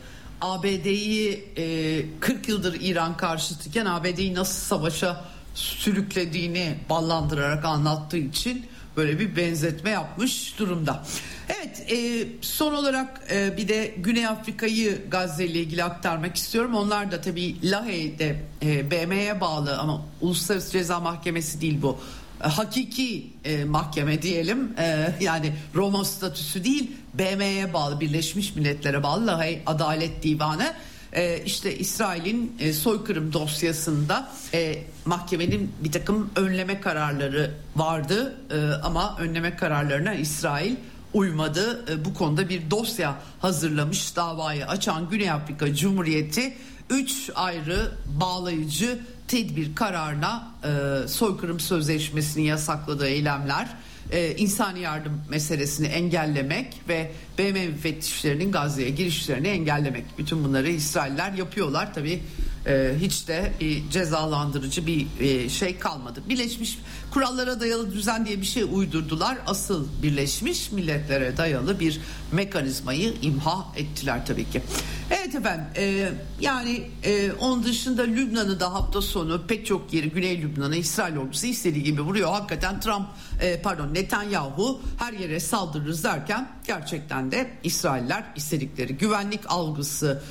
ABD'yi 40 yıldır İran karşıtıyken ABD'yi nasıl savaşa sürüklediğini ballandırarak anlattığı için böyle bir benzetme yapmış durumda. Evet, son olarak bir de Güney Afrika'yı Gazze ile ilgili aktarmak istiyorum. Onlar da tabii Lahey'de BM'ye bağlı ama Uluslararası Ceza Mahkemesi değil bu. Hakiki mahkeme diyelim, yani Roma statüsü değil, BM'ye bağlı, Birleşmiş Milletler'e bağlı Lahey Adalet Divanı. İşte İsrail'in soykırım dosyasında mahkemenin bir takım önleme kararları vardı ama önleme kararlarına İsrail uymadı. Bu konuda bir dosya hazırlamış davayı açan Güney Afrika Cumhuriyeti 3 ayrı bağlayıcı tedbir kararına soykırım sözleşmesini yasakladığı eylemler, insani yardım meselesini engellemek ve BM müfettişlerinin Gazze'ye girişlerini engellemek. Bütün bunları İsrailler yapıyorlar. Tabii hiç de cezalandırıcı bir şey kalmadı. Birleşmiş kurallara dayalı düzen diye bir şey uydurdular. Asıl Birleşmiş Milletler'e dayalı bir mekanizmayı imha ettiler tabii ki. Evet efendim, yani onun dışında Lübnan'ı da hafta sonu pek çok yeri, Güney Lübnan'ı İsrail ordusu istediği gibi vuruyor. Hakikaten Netanyahu her yere saldırırız derken gerçekten de İsrailler istedikleri güvenlik algısı,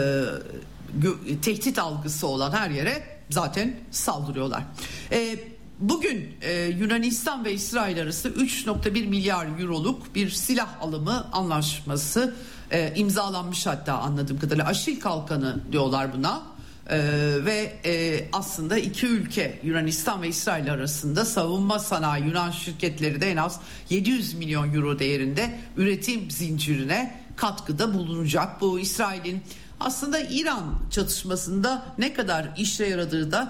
tehdit algısı olan her yere zaten saldırıyorlar. Bugün Yunanistan ve İsrail arası 3.1 milyar euroluk bir silah alımı anlaşması imzalanmış, hatta anladığım kadarıyla Aşil Kalkanı diyorlar buna. Ve aslında iki ülke, Yunanistan ve İsrail arasında savunma sanayi Yunan şirketleri de en az 700 milyon euro değerinde üretim zincirine katkıda bulunacak. Bu İsrail'in aslında İran çatışmasında ne kadar işe yaradığı da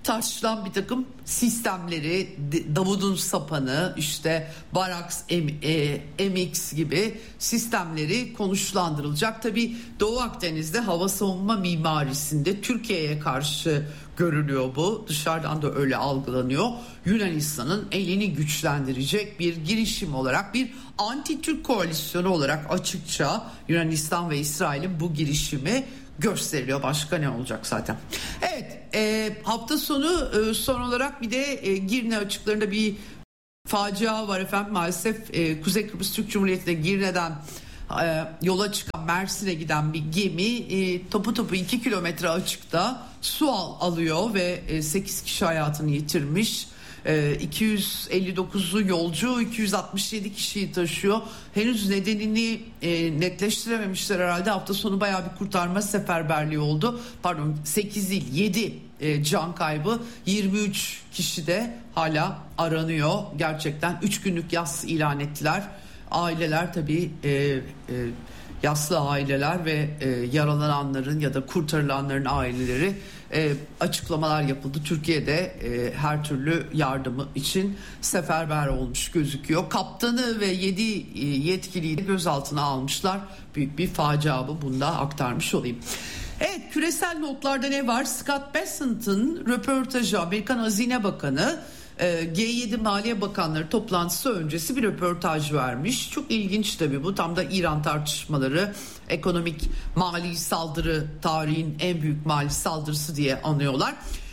tartışılan bir takım sistemleri, Davud'un sapanı, işte Baraks MX gibi sistemleri konuşlandırılacak. Tabii Doğu Akdeniz'de hava savunma mimarisinde Türkiye'ye karşı görülüyor bu. Dışarıdan da öyle algılanıyor. Yunanistan'ın elini güçlendirecek bir girişim olarak, bir anti-Türk koalisyonu olarak açıkça Yunanistan ve İsrail'in bu girişimi gösteriliyor. Başka ne olacak zaten. Evet, hafta sonu son olarak bir de Girne açıklarında bir facia var efendim. Maalesef Kuzey Kıbrıs Türk Cumhuriyeti'ne Girne'den yola çıkan, Mersin'e giden bir gemi topu 2 kilometre açıkta su alıyor ve 8 kişi hayatını yitirmiş. 259'lu yolcu 267 kişiyi taşıyor. Henüz nedenini netleştirememişler herhalde. Hafta sonu bayağı bir kurtarma seferberliği oldu. 8 değil 7 can kaybı, 23 kişi de hala aranıyor. Gerçekten 3 günlük yas ilan ettiler. Aileler tabii yaslı aileler ve yaralananların ya da kurtarılanların aileleri, açıklamalar yapıldı. Türkiye'de her türlü yardımı için seferber olmuş gözüküyor. Kaptanı ve 7 yetkiliyi de gözaltına almışlar. Büyük bir facia bu. Bunu da aktarmış olayım. Evet, küresel notlarda ne var? Scott Bessent'ın röportajı. Amerikan Hazine Bakanı G7 Maliye Bakanları toplantısı öncesi bir röportaj vermiş. Çok ilginç tabii bu. Tam da İran tartışmaları, ekonomik mali saldırı, tarihin en büyük mali saldırısı diye anıyorlar.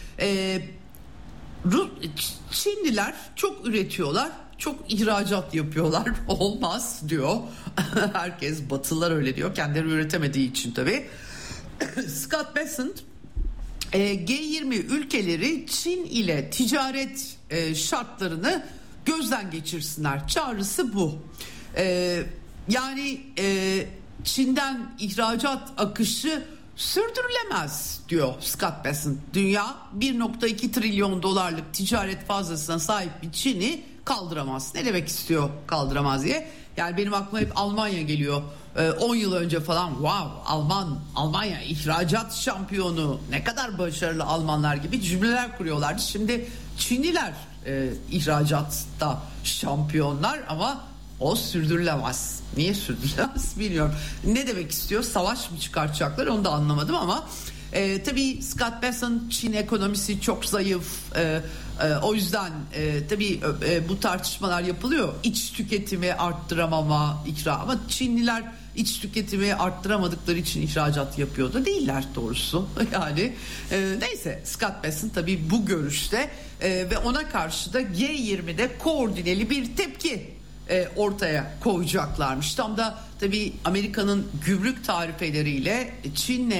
Çinliler çok üretiyorlar, çok ihracat yapıyorlar. Olmaz diyor. Herkes, Batılılar öyle diyor. Kendileri üretemediği için tabii. Scott Bessent, G20 ülkeleri Çin ile ticaret şartlarını gözden geçirsinler. Çağrısı bu. Yani Çin'den ihracat akışı sürdürülemez diyor Scott Bessent. Dünya 1.2 trilyon dolarlık ticaret fazlasına sahip bir Çin'i kaldıramaz. Ne demek istiyor kaldıramaz diye? Yani benim aklıma hep Almanya geliyor. 10 yıl önce falan Almanya ihracat şampiyonu, ne kadar başarılı Almanlar gibi cümleler kuruyorlardı. Şimdi Çinliler ihracatta şampiyonlar ama o sürdürülemez. Niye sürdürülemez bilmiyorum. Ne demek istiyor? Savaş mı çıkartacaklar, onu da anlamadım ama tabii Scott Bessent, Çin ekonomisi çok zayıf. O yüzden tabii bu tartışmalar yapılıyor. İç tüketimi arttıramama, ama Çinliler iç tüketimi arttıramadıkları için ihracat yapıyor da değiller doğrusu. Yani neyse, Scott Bessent tabii bu görüşte ve ona karşı da G20'de koordineli bir tepki ortaya koyacaklarmış. Tam da tabii Amerika'nın gümrük tarifeleriyle Çin'le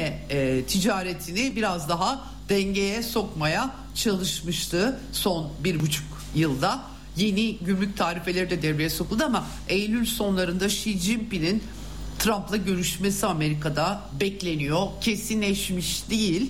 ticaretini biraz daha dengeye sokmaya çalışmıştı son 1,5 yılda. Yeni gümrük tarifeleri de devreye sokuldu ama Eylül sonlarında Xi Jinping'in Trump'la görüşmesi Amerika'da bekleniyor. Kesinleşmiş değil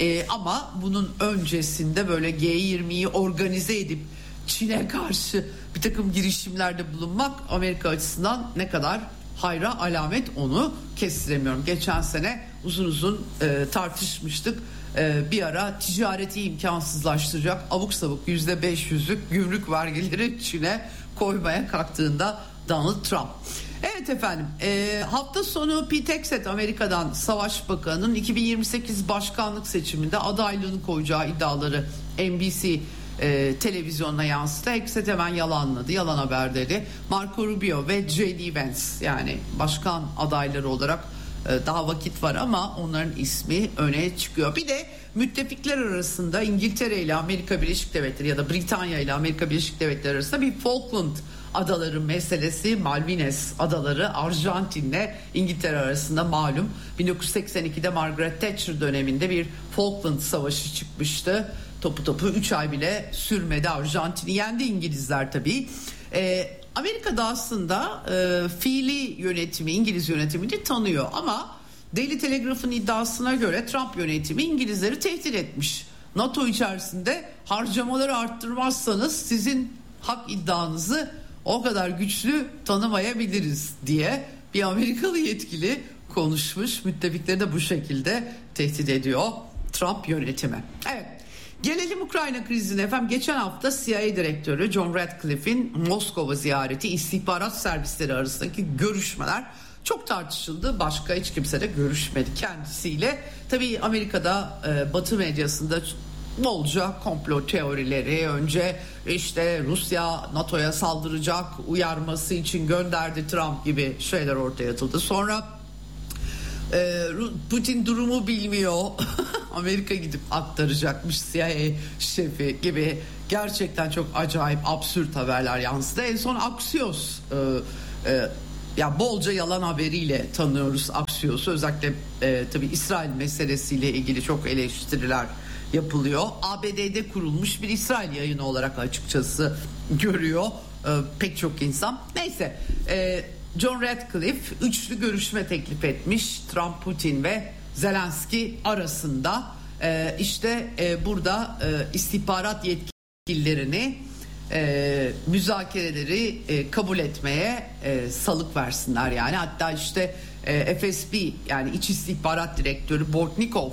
ama bunun öncesinde böyle G20'yi organize edip Çin'e karşı bir takım girişimlerde bulunmak Amerika açısından ne kadar hayra alamet, onu kestiremiyorum. Geçen sene uzun tartışmıştık. Bir ara ticareti imkansızlaştıracak abuk sabuk %500'lük gümrük vergileri Çin'e koymaya kalktığında Donald Trump. Evet efendim, hafta sonu Pete Hegseth, Amerika'dan Savaş Bakanı'nın 2028 başkanlık seçiminde adaylığını koyacağı iddiaları NBC televizyonuna yansıdı. Hegseth hemen yalanladı, yalan haber dedi. Marco Rubio ve J.D. Vance, yani başkan adayları olarak daha vakit var ama onların ismi öne çıkıyor. Bir de müttefikler arasında İngiltere ile Amerika Birleşik Devletleri ya da Britanya ile Amerika Birleşik Devletleri arasında bir Falkland Adaları meselesi, Malvinas Adaları, Arjantin'le İngiltere arasında malum 1982'de Margaret Thatcher döneminde bir Falkland Savaşı çıkmıştı. Topu 3 ay bile sürmedi. Arjantin'i yendi İngilizler tabii. Amerika'da aslında fiili yönetimi, İngiliz yönetimini tanıyor ama Daily Telegraph'ın iddiasına göre Trump yönetimi İngilizleri tehdit etmiş. NATO içerisinde harcamaları arttırmazsanız sizin hak iddianızı o kadar güçlü tanımayabiliriz diye bir Amerikalı yetkili konuşmuş. Müttefikleri de bu şekilde tehdit ediyor Trump yönetimi. Evet. Gelelim Ukrayna krizine efendim. Geçen hafta CIA direktörü John Ratcliffe'in Moskova ziyareti, istihbarat servisleri arasındaki görüşmeler çok tartışıldı. Başka hiç kimse de görüşmedi kendisiyle. Tabii Amerika'da Batı medyasında bolca komplo teorileri, önce işte Rusya NATO'ya saldıracak, uyarması için gönderdi Trump gibi şeyler ortaya atıldı. Sonra Putin durumu bilmiyor. Amerika gidip aktaracakmış CIA şefi gibi gerçekten çok acayip absürt haberler yansıdı. En son Axios ya bolca yalan haberiyle tanıyoruz Axios'u. Özellikle tabii İsrail meselesiyle ilgili çok eleştiriler yapılıyor. ABD'de kurulmuş bir İsrail yayını olarak açıkçası görüyor pek çok insan. Neyse, John Ratcliffe üçlü görüşme teklif etmiş Trump, Putin ve Zelenski arasında. Burada istihbarat yetkililerini müzakereleri kabul etmeye salık versinler yani. Hatta işte FSB yani İç İstihbarat Direktörü Bortnikov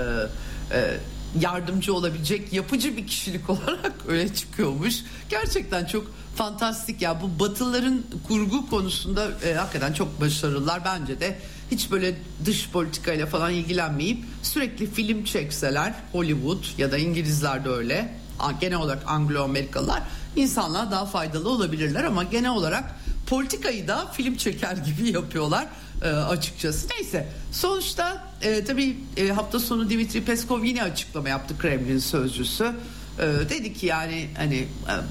yardımcı olabilecek yapıcı bir kişilik olarak öyle çıkıyormuş. Gerçekten çok fantastik ya, bu Batılıların kurgu konusunda hakikaten çok başarılılar. Bence de hiç böyle dış politikayla falan ilgilenmeyip sürekli film çekseler, Hollywood ya da İngilizler de öyle, genel olarak Anglo-Amerikalılar, insanlar daha faydalı olabilirler ama genel olarak politikayı da film çeker gibi yapıyorlar açıkçası. Neyse, sonuçta tabii hafta sonu Dmitri Peskov yine açıklama yaptı, Kremlin sözcüsü. Dedi ki yani hani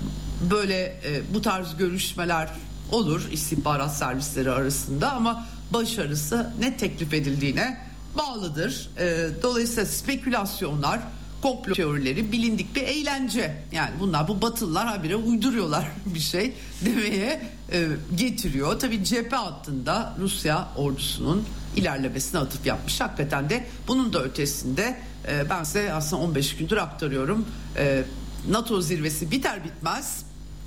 böyle bu tarz görüşmeler olur istihbarat servisleri arasında ama başarısı ne teklif edildiğine bağlıdır. Dolayısıyla spekülasyonlar, komplo teorileri bilindik bir eğlence. Yani bunlar, bu Batılılar habire uyduruyorlar bir şey demeye getiriyor. Tabii cephe hattında Rusya ordusunun ilerlemesine atıf yapmış. Hakikaten de bunun da ötesinde ben size aslında 15 gündür aktarıyorum. NATO zirvesi biter bitmez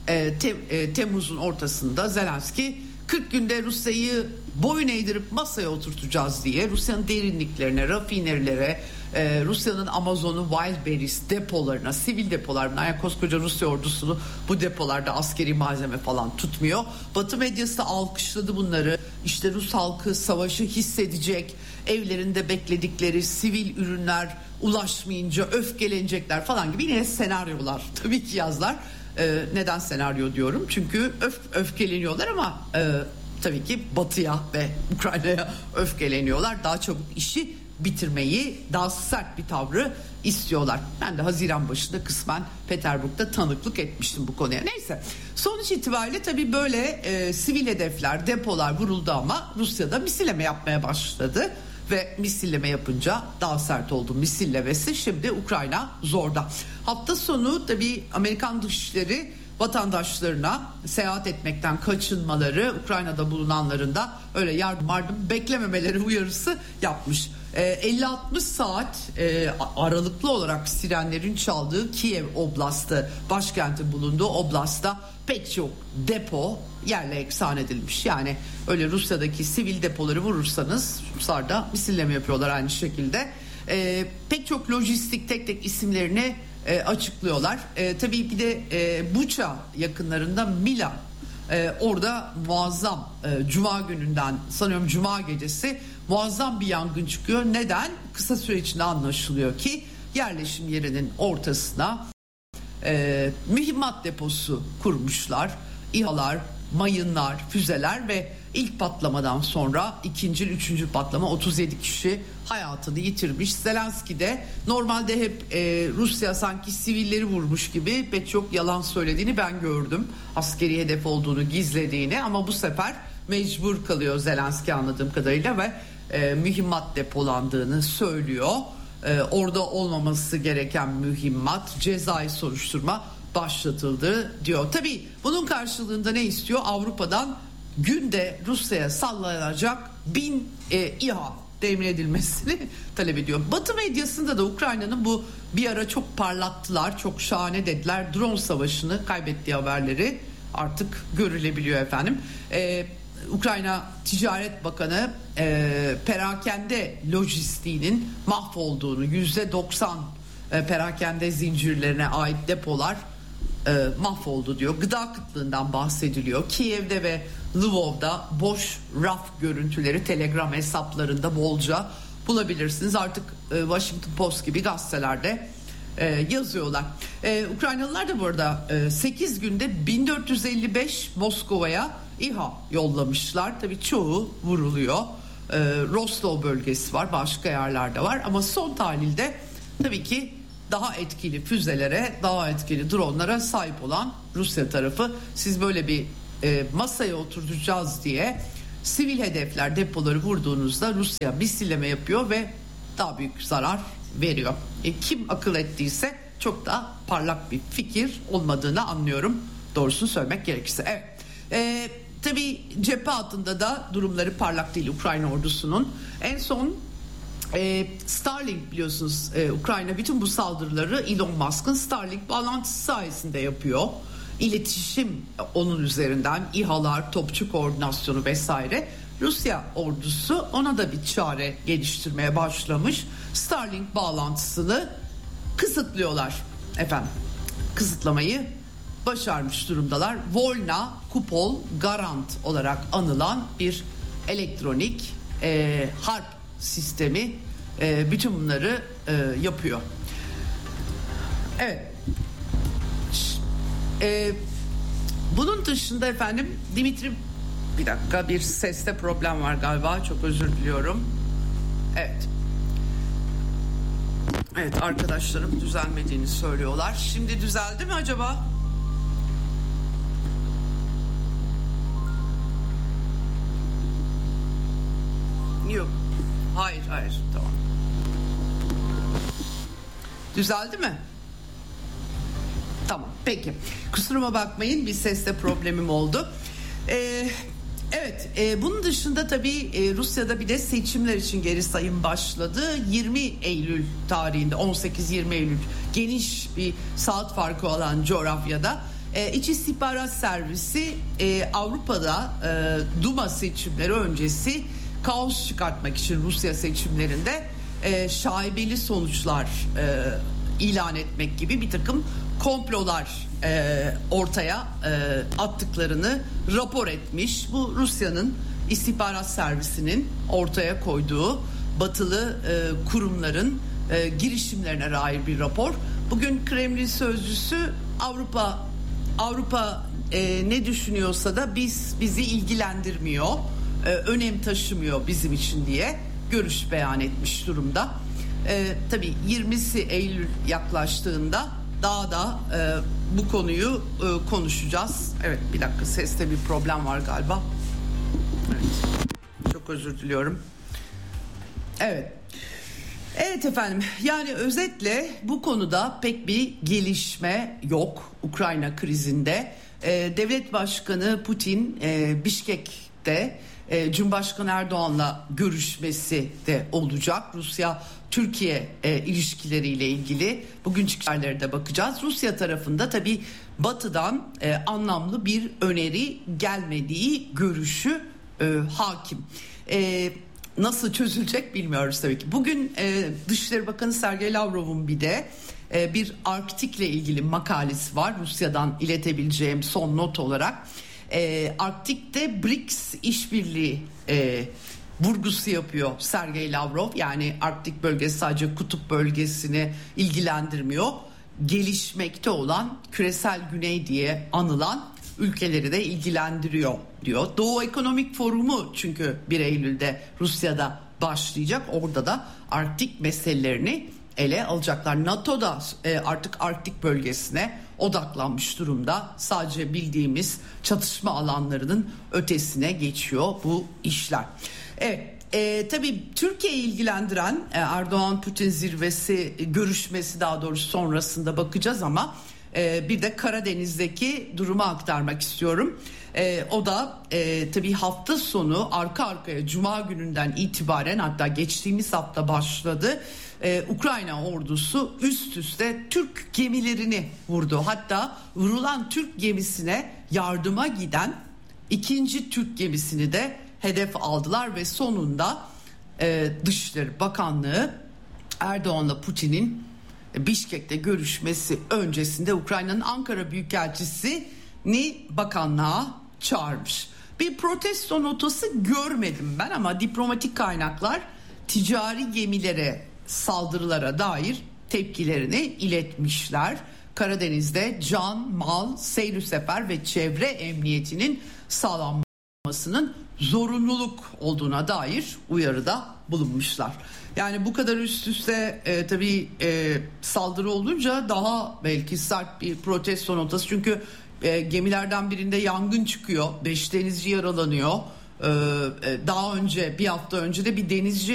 Temmuz'un ortasında Zelenski 40 günde Rusya'yı boyun eğdirip masaya oturtacağız diye Rusya'nın derinliklerine, rafinerilere, Rusya'nın Amazon'u, Wildberries depolarına, sivil depolarına, yani koskoca Rusya ordusunu bu depolarda askeri malzeme falan tutmuyor. Batı medyası da alkışladı bunları. İşte Rus halkı savaşı hissedecek, evlerinde bekledikleri sivil ürünler ulaşmayınca öfkelenecekler falan gibi yine senaryolar tabii ki yazlar. Neden senaryo diyorum? Çünkü öfkeleniyorlar ama tabii ki Batı'ya ve Ukrayna'ya öfkeleniyorlar. Daha çabuk işi bitirmeyi, daha sert bir tavrı istiyorlar. Ben de Haziran başında kısmen Peterburg'da tanıklık etmiştim bu konuya. Neyse, sonuç itibariyle tabii böyle sivil hedefler, depolar vuruldu ama Rusya'da misilleme yapmaya başladı. Ve misilleme yapınca daha sert oldu misillemesi. Şimdi Ukrayna zorda. Hafta sonu tabii Amerikan Dışişleri vatandaşlarına seyahat etmekten kaçınmaları, Ukrayna'da bulunanların da öyle yardım beklememeleri uyarısı yapmış. 50-60 saat aralıklı olarak sirenlerin çaldığı Kiev Oblastı, başkentin bulunduğu Oblast'ta pek çok depo yerle eksan edilmiş. Yani öyle Rusya'daki sivil depoları vurursanız Ruslar da misilleme yapıyorlar aynı şekilde. Pek çok lojistik tek tek isimlerini açıklıyorlar. Tabii bir de Buça yakınlarında Milan. Orada muazzam Cuma gününden sanıyorum Cuma gecesi muazzam bir yangın çıkıyor. Neden? Kısa süre içinde anlaşılıyor ki yerleşim yerinin ortasına mühimmat deposu kurmuşlar. İHA'lar, mayınlar, füzeler ve ilk patlamadan sonra ikinci, üçüncü patlama 37 kişi hayatını yitirmiş. Zelenski de normalde hep Rusya sanki sivilleri vurmuş gibi pek çok yalan söylediğini ben gördüm. Askeri hedef olduğunu gizlediğini, ama bu sefer mecbur kalıyor Zelenski anladığım kadarıyla ve mühimmat depolandığını söylüyor. Orada olmaması gereken mühimmat, cezai soruşturma başlatıldı diyor. Tabii bunun karşılığında ne istiyor? Avrupa'dan günde Rusya'ya sallanacak 1000 İHA temin edilmesini talep ediyor. Batı medyasında da Ukrayna'nın bu bir ara çok parlattılar, çok şahane dediler. Drone savaşını kaybettiği haberleri artık görülebiliyor efendim. Ukrayna Ticaret Bakanı perakende lojistiğinin mahvolduğunu, %90 perakende zincirlerine ait depolar mahvoldu diyor. Gıda kıtlığından bahsediliyor. Kiev'de ve Lvov'da boş raf görüntüleri Telegram hesaplarında bolca bulabilirsiniz. Artık Washington Post gibi gazetelerde yazıyorlar. Ukraynalılar da bu arada 8 günde 1455 Moskova'ya İHA yollamışlar. Tabii çoğu vuruluyor. Rostov bölgesi var, başka yerlerde var ama son tahlilde tabii ki daha etkili füzelere, daha etkili dronlara sahip olan Rusya tarafı. Siz böyle bir masaya oturacağız diye sivil hedefler, depoları vurduğunuzda Rusya misilleme yapıyor ve daha büyük zarar veriyor. Kim akıl ettiyse çok da parlak bir fikir olmadığını anlıyorum, doğrusunu söylemek gerekirse. Evet. Tabii cephe altında da durumları parlak değil Ukrayna ordusunun. En son Starlink biliyorsunuz, Ukrayna bütün bu saldırıları Elon Musk'ın Starlink bağlantısı sayesinde yapıyor. İletişim onun üzerinden, İHA'lar, topçu koordinasyonu vesaire. Rusya ordusu ona da bir çare geliştirmeye başlamış. Starlink bağlantısını kısıtlıyorlar efendim. Kısıtlamayı başarmış durumdalar. Volna Kupol Garant olarak anılan bir elektronik harp sistemi bütün bunları yapıyor. Evet. Bunun dışında efendim Dimitri, bir dakika, bir seste problem var galiba, çok özür diliyorum. Evet. Evet, arkadaşlarım düzelmediğini söylüyorlar. Şimdi düzeldi mi acaba? Yok. Hayır, tamam. Düzeldi mi? Tamam, peki. Kusuruma bakmayın, bir seste problemim oldu. Evet, bunun dışında tabii Rusya'da bir de seçimler için geri sayım başladı. 20 Eylül tarihinde, 18-20 Eylül, geniş bir saat farkı olan coğrafyada İç İstihbarat Servisi Avrupa'da Duma seçimleri öncesi kaos çıkartmak için Rusya seçimlerinde şaibeli sonuçlar ilan etmek gibi bir takım komplolar ortaya attıklarını rapor etmiş. Bu Rusya'nın istihbarat servisinin ortaya koyduğu batılı kurumların girişimlerine dair bir rapor. Bugün Kremlin sözcüsü Avrupa ne düşünüyorsa da bizi ilgilendirmiyor, önem taşımıyor bizim için diye görüş beyan etmiş durumda. Tabii 20'si Eylül yaklaştığında daha da bu konuyu konuşacağız. Evet, bir dakika, seste bir problem var galiba. Evet, çok özür diliyorum. Evet efendim, yani özetle bu konuda pek bir gelişme yok Ukrayna krizinde. Devlet Başkanı Putin Bişkek'te Cumhurbaşkanı Erdoğan'la görüşmesi de olacak. Rusya-Türkiye ilişkileriyle ilgili bugün çıkanlara da bakacağız. Rusya tarafında tabii Batı'dan anlamlı bir öneri gelmediği görüşü hakim. Nasıl çözülecek bilmiyoruz tabii ki. Bugün Dışişleri Bakanı Sergey Lavrov'un bir de bir Arktik'le ilgili makalesi var. Rusya'dan iletebileceğim son not olarak. Arktik'te BRICS işbirliği vurgusu yapıyor Sergey Lavrov. Yani Arktik bölgesi sadece kutup bölgesini ilgilendirmiyor. Gelişmekte olan küresel güney diye anılan ülkeleri de ilgilendiriyor diyor. Doğu Ekonomik Forumu çünkü 1 Eylül'de Rusya'da başlayacak. Orada da Arktik meselelerini ele alacaklar. NATO da artık Arktik bölgesine odaklanmış durumda. Sadece bildiğimiz çatışma alanlarının ötesine geçiyor bu işler. Tabii Türkiye'yi ilgilendiren Erdoğan-Putin zirvesi görüşmesi, daha doğrusu sonrasında bakacağız ama bir de Karadeniz'deki durumu aktarmak istiyorum. O da tabii hafta sonu arka arkaya Cuma gününden itibaren, hatta geçtiğimiz hafta başladı. Ukrayna ordusu üst üste Türk gemilerini vurdu. Hatta vurulan Türk gemisine yardıma giden ikinci Türk gemisini de hedef aldılar ve sonunda Dışişleri Bakanlığı Erdoğan'la Putin'in Bişkek'te görüşmesi öncesinde Ukrayna'nın Ankara Büyükelçisi'ni bakanlığa çağırmış. Bir protesto notası görmedim ben ama diplomatik kaynaklar ticari gemilere saldırılara dair tepkilerini iletmişler. Karadeniz'de can, mal, seyir sefer ve çevre emniyetinin sağlanmasının zorunluluk olduğuna dair uyarıda bulunmuşlar. Yani bu kadar üst üste tabii saldırı olunca daha belki sert bir protesto notası. Çünkü gemilerden birinde yangın çıkıyor. 5 denizci yaralanıyor. Daha önce bir hafta önce de bir denizci